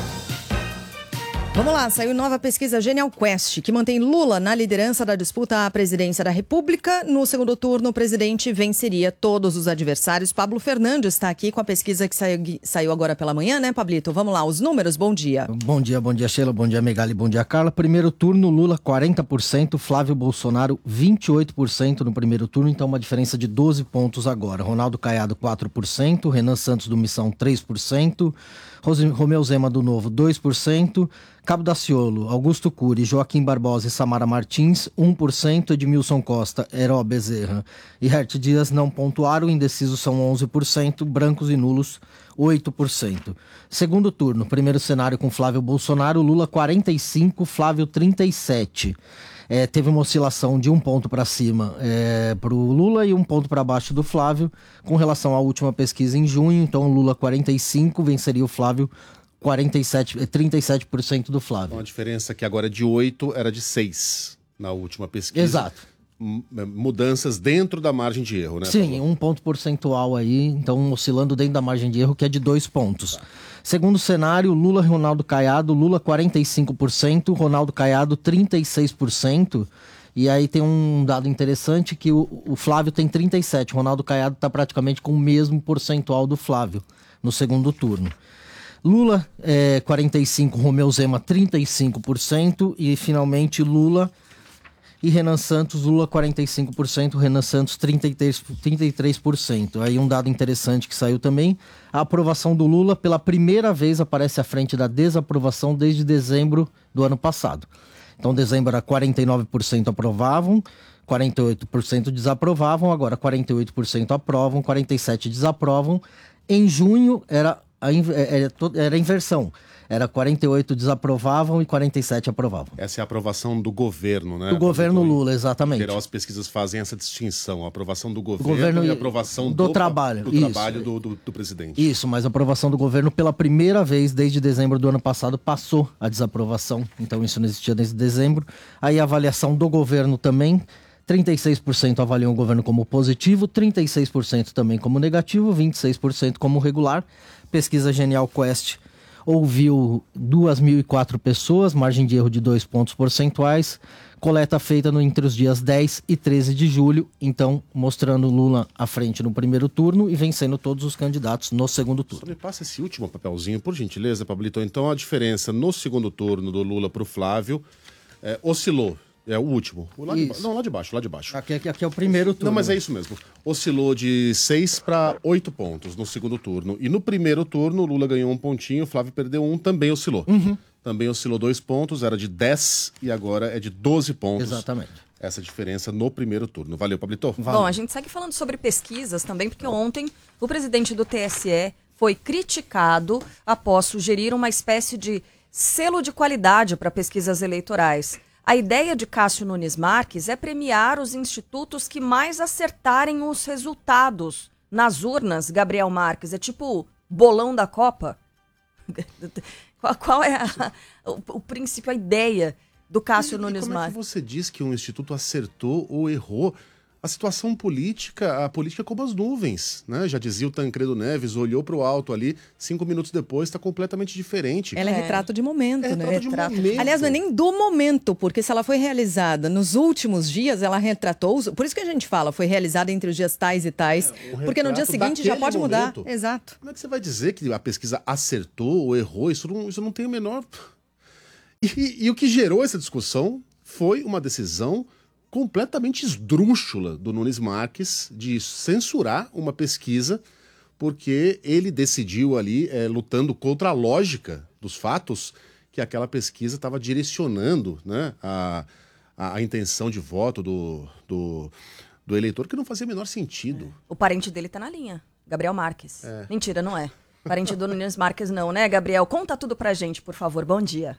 Vamos lá, saiu nova pesquisa Genial Quest, que mantém Lula na liderança da disputa à presidência da República. No segundo turno, o presidente venceria todos os adversários. Pablo Fernandes está aqui com a pesquisa que saiu agora pela manhã, né, Pablito? Vamos lá, os números, bom dia.
Bom dia, Sheila, bom dia, Megali, bom dia, Carla. Primeiro turno, Lula 40%, Flávio Bolsonaro 28% no primeiro turno, então uma diferença de 12 pontos agora. Ronaldo Caiado 4%, Renan Santos do Missão 3%, Romeu Zema do Novo 2%, Cabo Daciolo, Augusto Cury, Joaquim Barbosa e Samara Martins 1%, Edmilson Costa, Heró Bezerra e Hert Dias não pontuaram, indecisos são 11%, brancos e nulos 8%. Segundo turno, primeiro cenário com Flávio Bolsonaro, Lula 45%, Flávio 37%. Teve uma oscilação de 1 ponto para cima para o Lula e 1 ponto para baixo do Flávio, com relação à última pesquisa em junho. Então, Lula 45%, venceria o Flávio 37% do Flávio.
Então, a diferença que agora é de 8 era de 6 na última pesquisa.
Exato.
Mudanças dentro da margem de erro, né?
Sim,
Paulo?
1 ponto percentual aí, então oscilando dentro da margem de erro, que é de 2 pontos. Segundo cenário, Lula e Ronaldo Caiado, Lula 45%, Ronaldo Caiado 36%. E aí tem um dado interessante que o Flávio tem 37%, Ronaldo Caiado está praticamente com o mesmo percentual do Flávio no segundo turno. Lula 45%, Romeu Zema 35% e finalmente Lula e Renan Santos, Lula 45%, Renan Santos 33%. Aí um dado interessante que saiu também, a aprovação do Lula pela primeira vez aparece à frente da desaprovação desde dezembro do ano passado. Então dezembro era 49% aprovavam, 48% desaprovavam, agora 48% aprovam, 47% desaprovam. Em junho era a inversão. Era 48 desaprovavam e 47 aprovavam.
Essa é a aprovação do governo, né?
Do governo Lula, exatamente.
Em geral, as pesquisas fazem essa distinção, a aprovação do governo e a aprovação do
trabalho.
Do presidente.
Isso, mas a aprovação do governo pela primeira vez desde dezembro do ano passado passou a desaprovação. Então isso não existia desde dezembro. Aí a avaliação do governo também, 36% avaliam o governo como positivo, 36% também como negativo, 26% como regular. Pesquisa Genial Quest ouviu 2.004 pessoas, margem de erro de 2 pontos percentuais, coleta feita entre os dias 10 e 13 de julho, então mostrando Lula à frente no primeiro turno e vencendo todos os candidatos no segundo turno.
Só me passa esse último papelzinho, por gentileza, Pablito. Então a diferença no segundo turno do Lula para o Flávio oscilou. É o último. Lá de baixo.
Aqui é o primeiro turno.
Não, mas é isso mesmo. Oscilou de 6 para 8 pontos no segundo turno. E no primeiro turno, o Lula ganhou 1 pontinho, o Flávio perdeu 1, também oscilou. Também oscilou 2 pontos, era de 10 e agora é de 12 pontos.
Exatamente.
essa diferença no primeiro turno. Valeu, Pablito.
Bom, a gente segue falando sobre pesquisas também, porque ontem o presidente do TSE foi criticado após sugerir uma espécie de selo de qualidade para pesquisas eleitorais. A ideia de Cássio Nunes Marques é premiar os institutos que mais acertarem os resultados nas urnas, Gabriel Marques. É tipo bolão da Copa? Qual é o princípio, a ideia do Cássio Nunes Marques?
Como é que você diz que um instituto acertou ou errou? A situação política, a política é como as nuvens, né? Já dizia o Tancredo Neves, olhou para o alto ali, 5 minutos depois está completamente diferente.
Ela é retrato de momento, né?
Retrato de momento.
Aliás, não é nem do momento, porque se ela foi realizada nos últimos dias, ela retratou, por isso que a gente fala, foi realizada entre os dias tais e tais, porque no dia seguinte já pode mudar. Exato.
Como é que você vai dizer que a pesquisa acertou ou errou? Isso não tem o menor... E o que gerou essa discussão foi uma decisão completamente esdrúxula do Nunes Marques de censurar uma pesquisa porque ele decidiu ali, lutando contra a lógica dos fatos, que aquela pesquisa estava direcionando, né, a intenção de voto do eleitor, que não fazia o menor sentido.
O parente dele tá na linha, Gabriel Marques. Mentira, não é. Parente do Nunes Marques não, né, Gabriel? Conta tudo pra gente, por favor. Bom dia.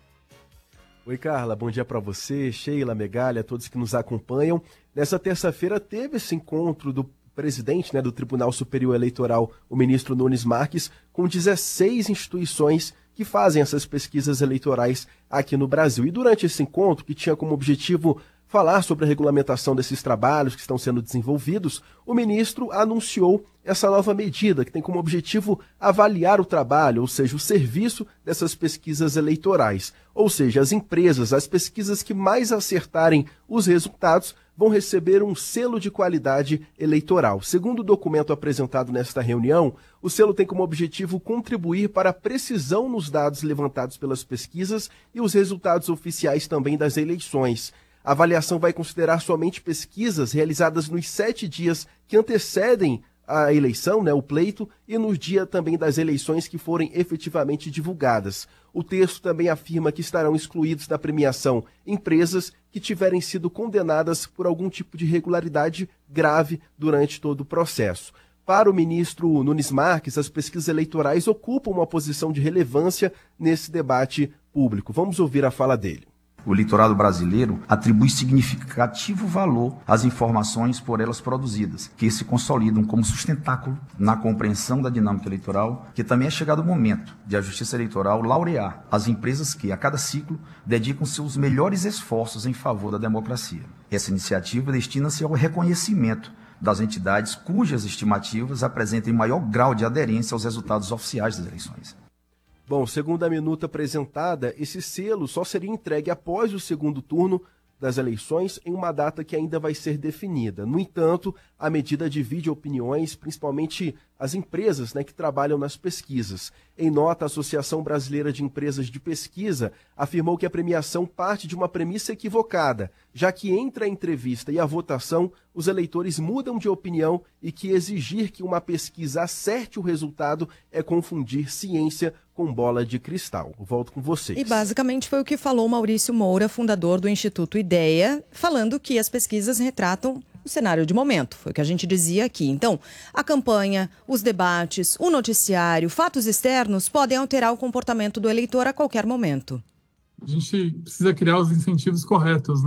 Oi, Carla, bom dia para você, Sheila, Megali, a todos que nos acompanham. Nessa terça-feira teve esse encontro do presidente, do Tribunal Superior Eleitoral, o ministro Nunes Marques, com 16 instituições que fazem essas pesquisas eleitorais aqui no Brasil. E durante esse encontro, que tinha como objetivo falar sobre a regulamentação desses trabalhos que estão sendo desenvolvidos, o ministro anunciou essa nova medida, que tem como objetivo avaliar o trabalho, ou seja, o serviço dessas pesquisas eleitorais. Ou seja, as empresas, as pesquisas que mais acertarem os resultados vão receber um selo de qualidade eleitoral. Segundo o documento apresentado nesta reunião, o selo tem como objetivo contribuir para a precisão nos dados levantados pelas pesquisas e os resultados oficiais também das eleições. A avaliação vai considerar somente pesquisas realizadas nos 7 dias que antecedem a eleição, o pleito, e no dia também das eleições que forem efetivamente divulgadas. O texto também afirma que estarão excluídos da premiação empresas que tiverem sido condenadas por algum tipo de irregularidade grave durante todo o processo. Para o ministro Nunes Marques, as pesquisas eleitorais ocupam uma posição de relevância nesse debate público. Vamos ouvir a fala dele.
O eleitorado brasileiro atribui significativo valor às informações por elas produzidas, que se consolidam como sustentáculo na compreensão da dinâmica eleitoral, que também é chegado o momento de a Justiça Eleitoral laurear as empresas que, a cada ciclo, dedicam seus melhores esforços em favor da democracia. Essa iniciativa destina-se ao reconhecimento das entidades cujas estimativas apresentem maior grau de aderência aos resultados oficiais das eleições.
Bom, segundo a minuta apresentada, esse selo só seria entregue após o segundo turno das eleições em uma data que ainda vai ser definida. No entanto, a medida divide opiniões, principalmente as empresas que trabalham nas pesquisas. Em nota, a Associação Brasileira de Empresas de Pesquisa afirmou que a premiação parte de uma premissa equivocada, já que entre a entrevista e a votação, os eleitores mudam de opinião e que exigir que uma pesquisa acerte o resultado é confundir ciência com bola de cristal. Volto com vocês.
E basicamente foi o que falou Maurício Moura, fundador do Instituto Ideia, falando que as pesquisas retratam o cenário de momento. Foi o que a gente dizia aqui. Então, a campanha, os debates, o noticiário, fatos externos podem alterar o comportamento do eleitor a qualquer momento.
A gente precisa criar os incentivos corretos,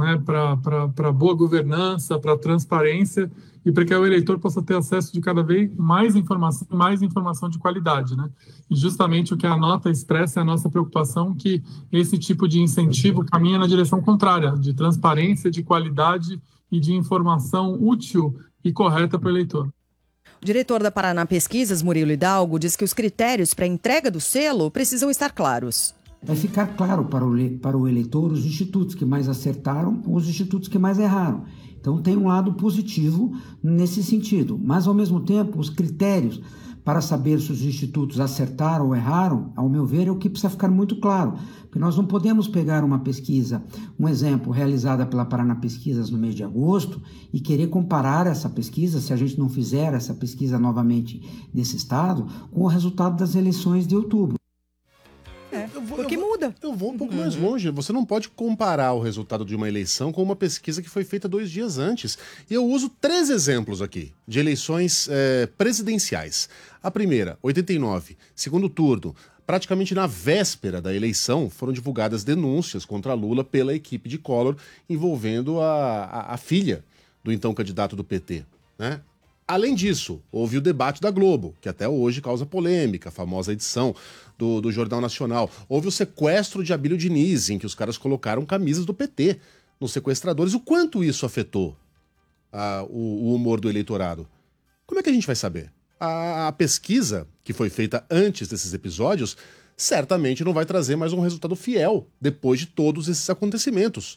para boa governança, para transparência e para que o eleitor possa ter acesso de cada vez mais informação de qualidade, E justamente o que a nota expressa é a nossa preocupação que esse tipo de incentivo caminha na direção contrária, de transparência, de qualidade e de informação útil e correta para o eleitor.
O diretor da Paraná Pesquisas, Murilo Hidalgo, diz que os critérios para a entrega do selo precisam estar claros.
Vai ficar claro para o eleitor os institutos que mais acertaram ou os institutos que mais erraram. Então tem um lado positivo nesse sentido, mas ao mesmo tempo os critérios para saber se os institutos acertaram ou erraram, ao meu ver, é o que precisa ficar muito claro. Porque nós não podemos pegar uma pesquisa, um exemplo realizada pela Paraná Pesquisas no mês de agosto e querer comparar essa pesquisa, se a gente não fizer essa pesquisa novamente nesse estado, com o resultado das eleições de outubro.
Porque muda.
Eu vou um pouco mais longe. Você não pode comparar o resultado de uma eleição com uma pesquisa que foi feita 2 dias antes. E eu uso 3 exemplos aqui de eleições presidenciais. A primeira, 89, segundo turno. Praticamente na véspera da eleição, foram divulgadas denúncias contra Lula pela equipe de Collor, envolvendo a filha do então candidato do PT, né? Além disso, houve o debate da Globo, que até hoje causa polêmica, a famosa edição do Jornal Nacional. Houve o sequestro de Abílio Diniz, em que os caras colocaram camisas do PT nos sequestradores. O quanto isso afetou o humor do eleitorado? Como é que a gente vai saber? A pesquisa que foi feita antes desses episódios certamente não vai trazer mais um resultado fiel depois de todos esses acontecimentos.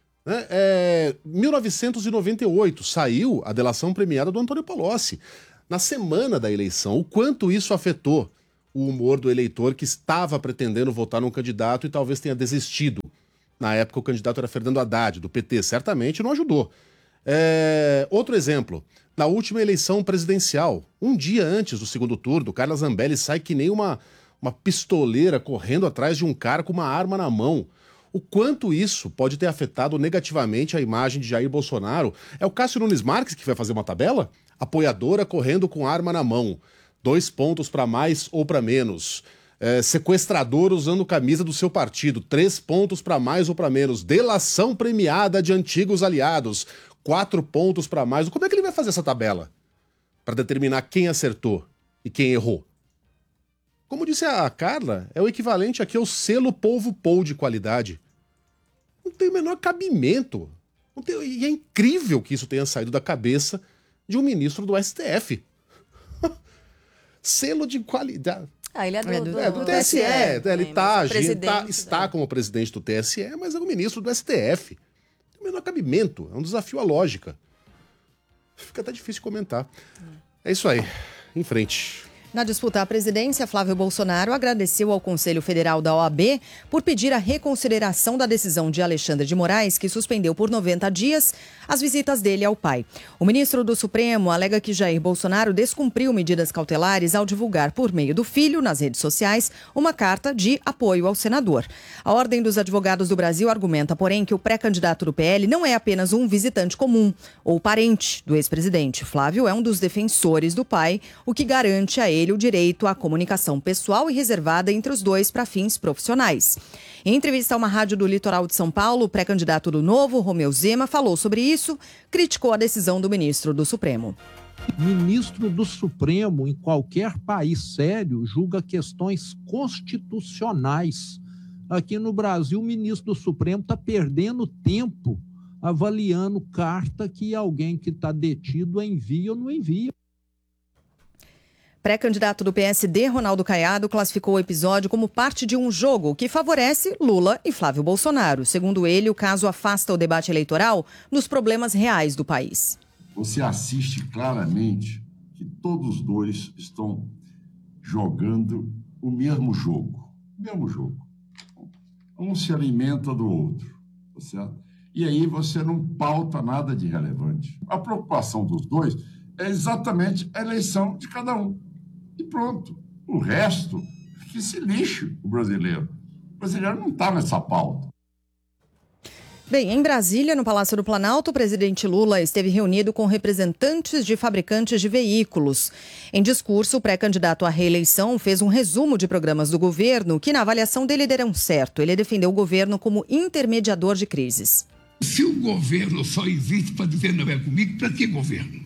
1998 saiu a delação premiada do Antônio Palocci. Na semana da eleição, o quanto isso afetou o humor do eleitor que estava pretendendo votar num candidato e talvez tenha desistido. Na época o candidato era Fernando Haddad, do PT, certamente não ajudou. Outro exemplo, na última eleição presidencial, um dia antes do segundo turno, Carla Zambelli sai que nem uma pistoleira correndo atrás de um cara com uma arma na mão. O quanto isso pode ter afetado negativamente a imagem de Jair Bolsonaro? É o Cássio Nunes Marques que vai fazer uma tabela? Apoiadora correndo com arma na mão. 2 pontos para mais ou para menos. Sequestrador usando camisa do seu partido. 3 pontos para mais ou para menos. Delação premiada de antigos aliados. 4 pontos para mais. Como é que ele vai fazer essa tabela? Para determinar quem acertou e quem errou? Como disse a Carla, é o equivalente aqui ao selo Polvo Pou de qualidade. Não tem o menor cabimento. E é incrível que isso tenha saído da cabeça de um ministro do STF. Selo de qualidade.
Ele é
do TSE. Ele está como presidente do TSE, mas é o ministro do STF. Não tem o menor cabimento. É um desafio à lógica. Fica até difícil comentar. É isso aí. Em frente.
Na disputa à presidência, Flávio Bolsonaro agradeceu ao Conselho Federal da OAB por pedir a reconsideração da decisão de Alexandre de Moraes, que suspendeu por 90 dias as visitas dele ao pai. O ministro do Supremo alega que Jair Bolsonaro descumpriu medidas cautelares ao divulgar, por meio do filho, nas redes sociais, uma carta de apoio ao senador. A Ordem dos Advogados do Brasil argumenta, porém, que o pré-candidato do PL não é apenas um visitante comum ou parente do ex-presidente. Flávio é um dos defensores do pai, o que garante a ele o direito à comunicação pessoal e reservada entre os dois para fins profissionais. Em entrevista a uma rádio do litoral de São Paulo, o pré-candidato do Novo, Romeu Zema, falou sobre isso, criticou a decisão do ministro do Supremo.
Ministro do Supremo, em qualquer país sério, julga questões constitucionais. Aqui no Brasil, o ministro do Supremo está perdendo tempo avaliando carta que alguém que está detido envia ou não envia.
Pré-candidato do PSD, Ronaldo Caiado, classificou o episódio como parte de um jogo que favorece Lula e Flávio Bolsonaro. Segundo ele, o caso afasta o debate eleitoral dos problemas reais do país.
Você assiste claramente que todos os dois estão jogando o mesmo jogo. Um se alimenta do outro, tá certo? E aí você não pauta nada de relevante. A preocupação dos dois é exatamente a eleição de cada um. E pronto. O resto, que se lixe o brasileiro. O brasileiro não está nessa pauta.
Bem, em Brasília, no Palácio do Planalto, o presidente Lula esteve reunido com representantes de fabricantes de veículos. Em discurso, o pré-candidato à reeleição fez um resumo de programas do governo que, na avaliação dele, deram certo. Ele defendeu o governo como intermediador de crises.
Se o governo só existe para dizer não é comigo, para que governo?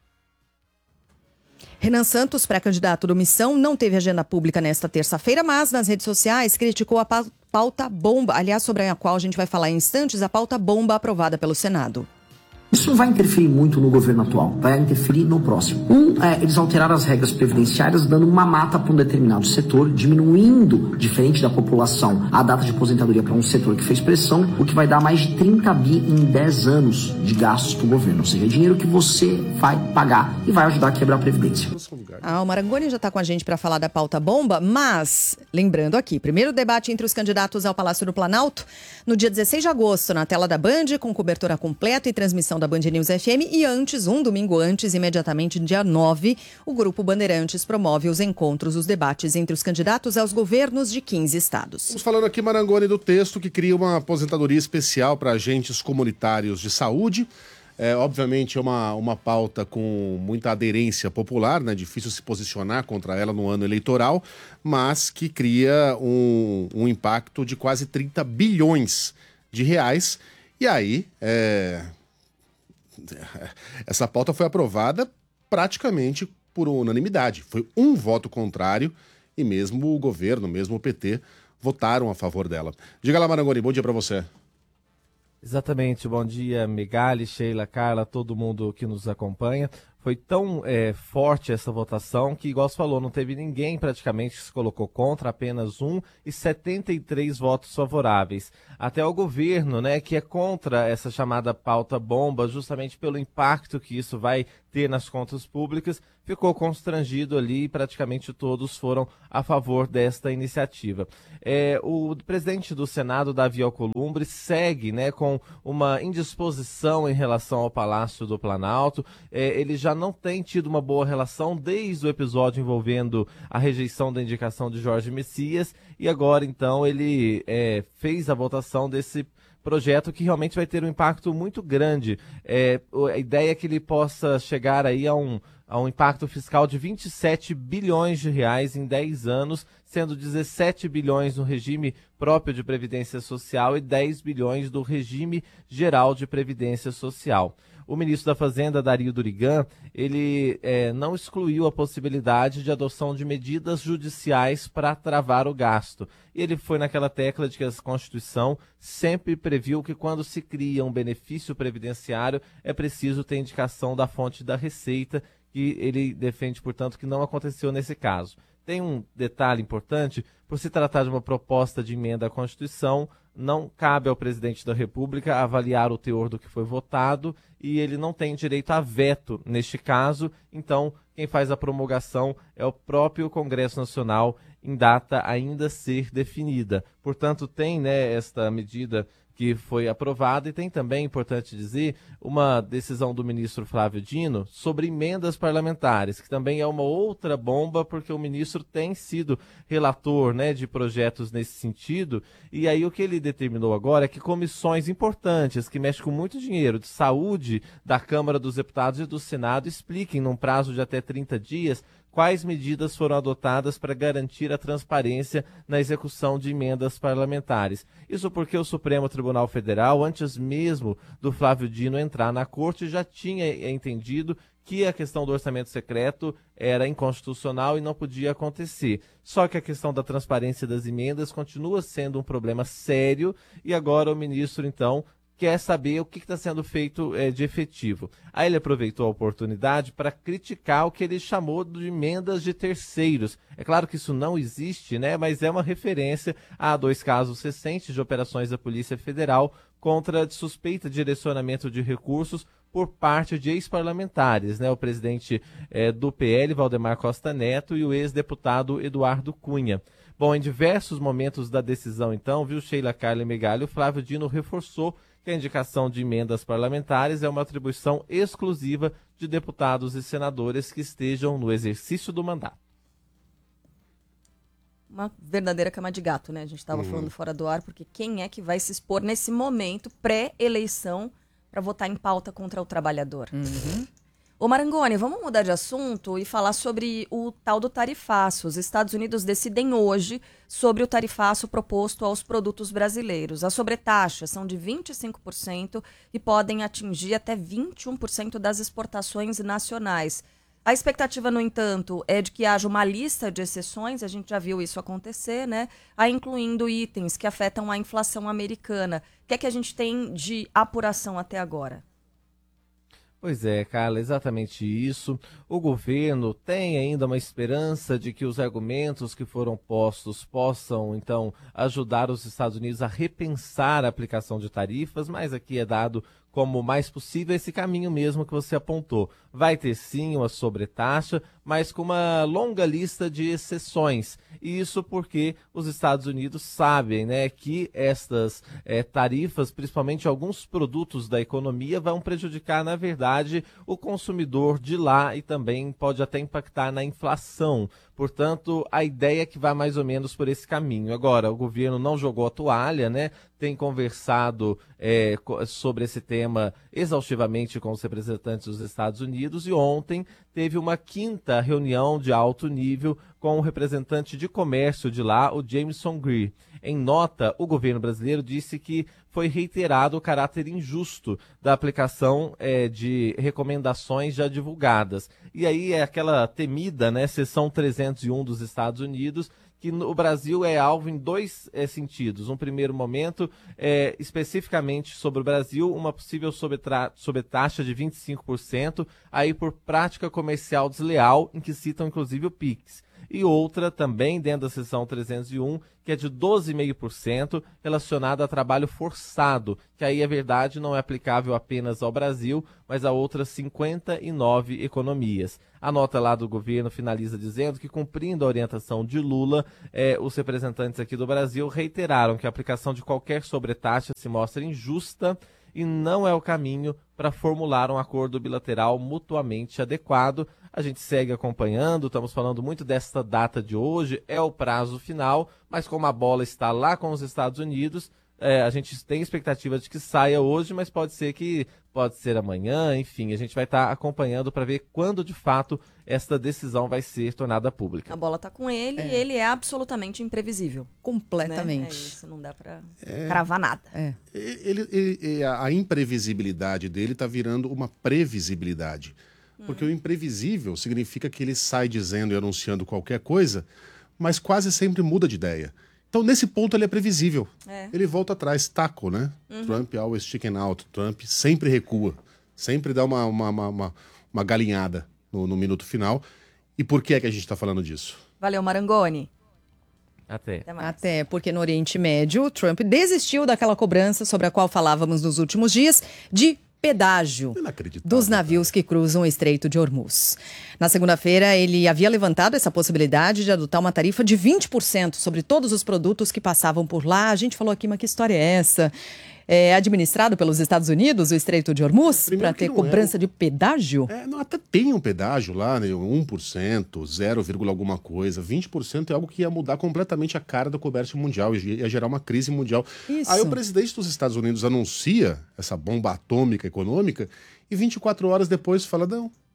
Renan Santos, pré-candidato do Missão, não teve agenda pública nesta terça-feira, mas nas redes sociais criticou a pauta bomba, aliás, sobre a qual a gente vai falar em instantes, a pauta bomba aprovada pelo Senado.
Isso não vai interferir muito no governo atual, vai interferir no próximo. Eles alteraram as regras previdenciárias, dando uma mata para um determinado setor, diminuindo, diferente da população, a data de aposentadoria para um setor que fez pressão, o que vai dar mais de 30 bi em 10 anos de gastos para o governo. Ou seja, é dinheiro que você vai pagar e vai ajudar a quebrar a Previdência.
verdade.
O Marangoni já está com a gente para falar da pauta bomba, mas, lembrando aqui, primeiro debate entre os candidatos ao Palácio do Planalto, no dia 16 de agosto, na tela da Band, com cobertura completa e transmissão da Band News FM, e antes, um domingo antes, imediatamente, dia 9, o Grupo Bandeirantes promove os encontros, os debates entre os candidatos aos governos de 15 estados.
Estamos falando aqui, Marangoni, do texto que cria uma aposentadoria especial para agentes comunitários de saúde. Obviamente é uma pauta com muita aderência popular, né? Difícil se posicionar contra ela no ano eleitoral, mas que cria um impacto de quase 30 bilhões de reais. E aí, essa pauta foi aprovada praticamente por unanimidade. Foi um voto contrário e mesmo o governo, mesmo o PT, votaram a favor dela. Diga lá, Marangoni, bom dia para você.
Exatamente, bom dia, Megali, Sheila, Carla, todo mundo que nos acompanha. Foi tão forte essa votação que, igual você falou, não teve ninguém praticamente que se colocou contra, apenas um e 73 votos favoráveis. Até o governo, né, que é contra essa chamada pauta bomba, justamente pelo impacto que isso vai ter nas contas públicas, ficou constrangido ali e praticamente todos foram a favor desta iniciativa. O presidente do Senado, Davi Alcolumbre, segue, né, com uma indisposição em relação ao Palácio do Planalto. Ele já não tem tido uma boa relação desde o episódio envolvendo a rejeição da indicação de Jorge Messias, e agora então ele fez a votação desse projeto que realmente vai ter um impacto muito grande. A ideia é que ele possa chegar aí a um impacto fiscal de 27 bilhões de reais em 10 anos, sendo 17 bilhões no regime próprio de Previdência Social e 10 bilhões do regime geral de Previdência Social. O ministro da Fazenda, Dario Durigan, ele não excluiu a possibilidade de adoção de medidas judiciais para travar o gasto. E ele foi naquela tecla de que a Constituição sempre previu que quando se cria um benefício previdenciário é preciso ter indicação da fonte da receita, que ele defende, portanto, que não aconteceu nesse caso. Tem um detalhe importante: por se tratar de uma proposta de emenda à Constituição, não cabe ao presidente da República avaliar o teor do que foi votado e ele não tem direito a veto neste caso. Então, quem faz a promulgação é o próprio Congresso Nacional, em data ainda a ser definida. Portanto, tem, né, esta medida que foi aprovada, e tem também, importante dizer, uma decisão do ministro Flávio Dino sobre emendas parlamentares, que também é uma outra bomba, porque o ministro tem sido relator, né, de projetos nesse sentido, e aí o que ele determinou agora é que comissões importantes, que mexem com muito dinheiro, de saúde da Câmara dos Deputados e do Senado, expliquem, num prazo de até 30 dias, quais medidas foram adotadas para garantir a transparência na execução de emendas parlamentares. Isso porque o Supremo Tribunal Federal, antes mesmo do Flávio Dino entrar na corte, já tinha entendido que a questão do orçamento secreto era inconstitucional e não podia acontecer. Só que a questão da transparência das emendas continua sendo um problema sério, e agora o ministro, então, quer saber o que está sendo feito de efetivo. Aí ele aproveitou a oportunidade para criticar o que ele chamou de emendas de terceiros. É claro que isso não existe, né? Mas é uma referência a 2 casos recentes de operações da Polícia Federal contra suspeita de direcionamento de recursos por parte de ex-parlamentares, né? O presidente do PL, Valdemar Costa Neto, e o ex-deputado Eduardo Cunha. Bom, em diversos momentos da decisão, então, viu, Sheila, Carla e Megali, o Flávio Dino reforçou que a indicação de emendas parlamentares é uma atribuição exclusiva de deputados e senadores que estejam no exercício do mandato.
Uma verdadeira cama de gato, né? A gente estava falando fora do ar, porque quem é que vai se expor nesse momento pré-eleição para votar em pauta contra o trabalhador? Ô Marangoni, vamos mudar de assunto e falar sobre o tal do tarifaço. Os Estados Unidos decidem hoje sobre o tarifaço proposto aos produtos brasileiros. As sobretaxas são de 25% e podem atingir até 21% das exportações nacionais. A expectativa, no entanto, é de que haja uma lista de exceções, a gente já viu isso acontecer, né? Incluindo itens que afetam a inflação americana. O que é que a gente tem de apuração até agora?
Pois é, Carla, exatamente isso. O governo tem ainda uma esperança de que os argumentos que foram postos possam, então, ajudar os Estados Unidos a repensar a aplicação de tarifas, mas aqui é dado como mais possível esse caminho mesmo que você apontou. Vai ter sim uma sobretaxa, mas com uma longa lista de exceções. E isso porque os Estados Unidos sabem, né, que estas tarifas, principalmente alguns produtos da economia, vão prejudicar, na verdade, o consumidor de lá e também pode até impactar na inflação. Portanto, a ideia é que vai mais ou menos por esse caminho. Agora, o governo não jogou a toalha, né? Tem conversado sobre esse tema exaustivamente com os representantes dos Estados Unidos e ontem teve uma 5ª reunião de alto nível com o representante de comércio de lá, o Jameson Greer. Em nota, o governo brasileiro disse que foi reiterado o caráter injusto da aplicação de recomendações já divulgadas. E aí é aquela temida, né, seção 301 dos Estados Unidos, que o Brasil é alvo em 2 sentidos. Um primeiro momento, especificamente sobre o Brasil, uma possível sobretaxa de 25%, aí por prática comercial desleal, em que citam inclusive o PIX. E outra também dentro da seção 301, que é de 12,5% relacionada a trabalho forçado, que aí é verdade, não é aplicável apenas ao Brasil, mas a outras 59 economias. A nota lá do governo finaliza dizendo que, cumprindo a orientação de Lula, os representantes aqui do Brasil reiteraram que a aplicação de qualquer sobretaxa se mostra injusta e não é o caminho para formular um acordo bilateral mutuamente adequado. A gente segue acompanhando, estamos falando muito desta data de hoje, é o prazo final, mas como a bola está lá com os Estados Unidos, a gente tem expectativa de que saia hoje, mas pode ser amanhã, enfim, a gente vai estar acompanhando para ver quando de fato esta decisão vai ser tornada pública.
A bola está com ele e ele é absolutamente imprevisível.
Completamente.
Né? É isso, não dá para cravar nada.
A imprevisibilidade dele está virando uma previsibilidade. Porque o imprevisível significa que ele sai dizendo e anunciando qualquer coisa, mas quase sempre muda de ideia. Então, nesse ponto, ele é previsível. Ele volta atrás, taco, né? Trump always chicken out. Trump sempre recua, sempre dá uma galinhada no minuto final. E por que é que a gente está falando disso?
Valeu, Marangoni.
Até porque no Oriente Médio, o Trump desistiu daquela cobrança sobre a qual falávamos nos últimos dias de pedágio dos navios que cruzam o Estreito de Hormuz. Na segunda-feira, ele havia levantado essa possibilidade de adotar uma tarifa de 20% sobre todos os produtos que passavam por lá. A gente falou aqui, mas que história é essa? É administrado pelos Estados Unidos, o Estreito de Hormuz, para ter cobrança de pedágio?
Não, até tem um pedágio lá, né, 1%, 0, alguma coisa. 20% é algo que ia mudar completamente a cara do comércio mundial, ia gerar uma crise mundial.
Isso.
Aí o presidente dos Estados Unidos anuncia essa bomba atômica econômica e 24 horas depois fala,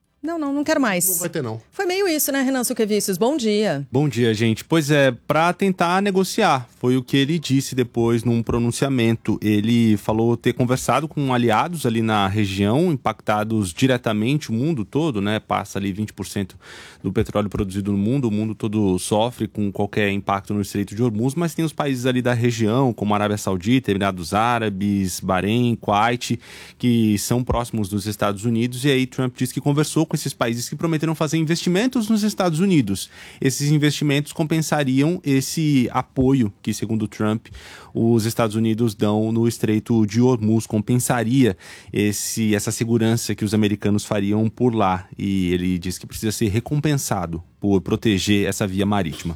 Não quero mais.
Não vai ter, não.
Foi meio isso, né, Renan Suquevicius? Bom dia.
Bom dia, gente. Pois é, para tentar negociar. Foi o que ele disse depois num pronunciamento. Ele falou ter conversado com aliados ali na região, impactados diretamente o mundo todo, né? Passa ali 20% do petróleo produzido no mundo. O mundo todo sofre com qualquer impacto no Estreito de Hormuz, mas tem os países ali da região, como Arábia Saudita, Emirados Árabes, Bahrein, Kuwait, que são próximos dos Estados Unidos. E aí Trump disse que conversou com esses países que prometeram fazer investimentos nos Estados Unidos. Esses investimentos compensariam esse apoio que, segundo Trump, os Estados Unidos dão no Estreito de Hormuz, compensaria essa segurança que os americanos fariam por lá. E ele diz que precisa ser recompensado por proteger essa via marítima.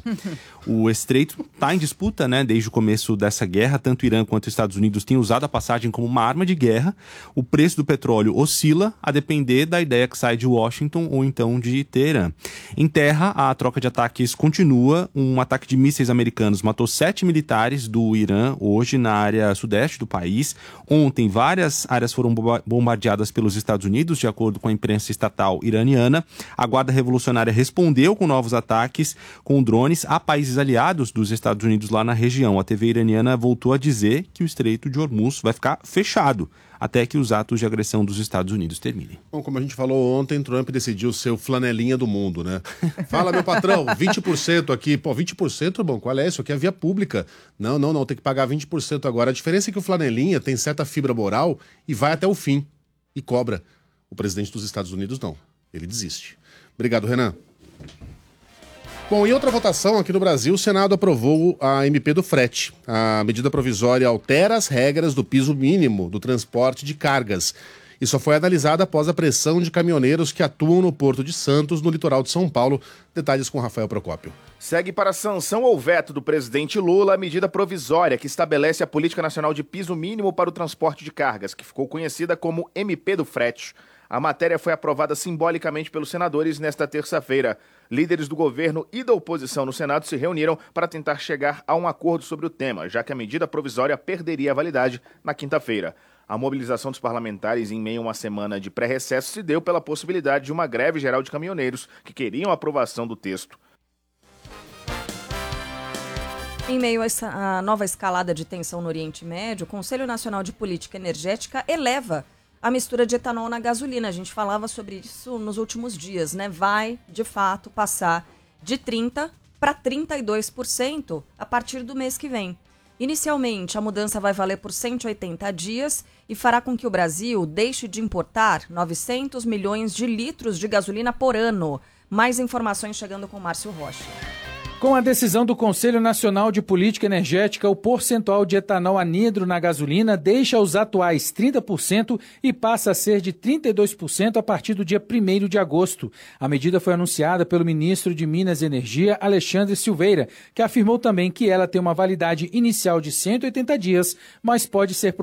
O Estreito está em disputa, né, desde o começo dessa guerra. Tanto o Irã quanto os Estados Unidos têm usado a passagem como uma arma de guerra. O preço do petróleo oscila a depender da ideia que sai de Washington ou então de Teherã. Em terra, a troca de ataques continua. Um ataque de mísseis americanos matou 7 militares do Irã hoje na área sudeste do país. Ontem, várias áreas foram bombardeadas pelos Estados Unidos, de acordo com a imprensa estatal iraniana. A Guarda Revolucionária respondeu com novos ataques com drones a países aliados dos Estados Unidos lá na região. A TV iraniana voltou a dizer que o Estreito de Hormuz vai ficar fechado até que os atos de agressão dos Estados Unidos terminem.
Bom, como a gente falou ontem, Trump decidiu ser o flanelinha do mundo, né? Fala, meu patrão, 20% aqui. Pô, 20%, bom, qual é isso? Aqui é via pública. Não, tem que pagar 20% agora. A diferença é que o flanelinha tem certa fibra moral e vai até o fim e cobra. O presidente dos Estados Unidos não. Ele desiste. Obrigado, Renan. Bom, em outra votação aqui no Brasil, o Senado aprovou a MP do frete. A medida provisória altera as regras do piso mínimo do transporte de cargas. E só foi analisada após a pressão de caminhoneiros que atuam no Porto de Santos, no litoral de São Paulo. Detalhes com Rafael Procópio.
Segue para sanção ou veto do presidente Lula a medida provisória que estabelece a Política Nacional de Piso Mínimo para o Transporte de Cargas, que ficou conhecida como MP do frete. A matéria foi aprovada simbolicamente pelos senadores nesta terça-feira. Líderes do governo e da oposição no Senado se reuniram para tentar chegar a um acordo sobre o tema, já que a medida provisória perderia a validade na quinta-feira. A mobilização dos parlamentares em meio a uma semana de pré-recesso se deu pela possibilidade de uma greve geral de caminhoneiros que queriam a aprovação do texto.
Em meio a essa nova escalada de tensão no Oriente Médio, o Conselho Nacional de Política Energética eleva a mistura de etanol na gasolina. A gente falava sobre isso nos últimos dias, né? Vai, de fato, passar de 30% para 32% a partir do mês que vem. Inicialmente, a mudança vai valer por 180 dias e fará com que o Brasil deixe de importar 900 milhões de litros de gasolina por ano. Mais informações chegando com Márcio Rocha.
Com a decisão do Conselho Nacional de Política Energética, o percentual de etanol anidro na gasolina deixa os atuais 30% e passa a ser de 32% a partir do dia 1º de agosto. A medida foi anunciada pelo ministro de Minas e Energia, Alexandre Silveira, que afirmou também que ela tem uma validade inicial de 180 dias, mas pode ser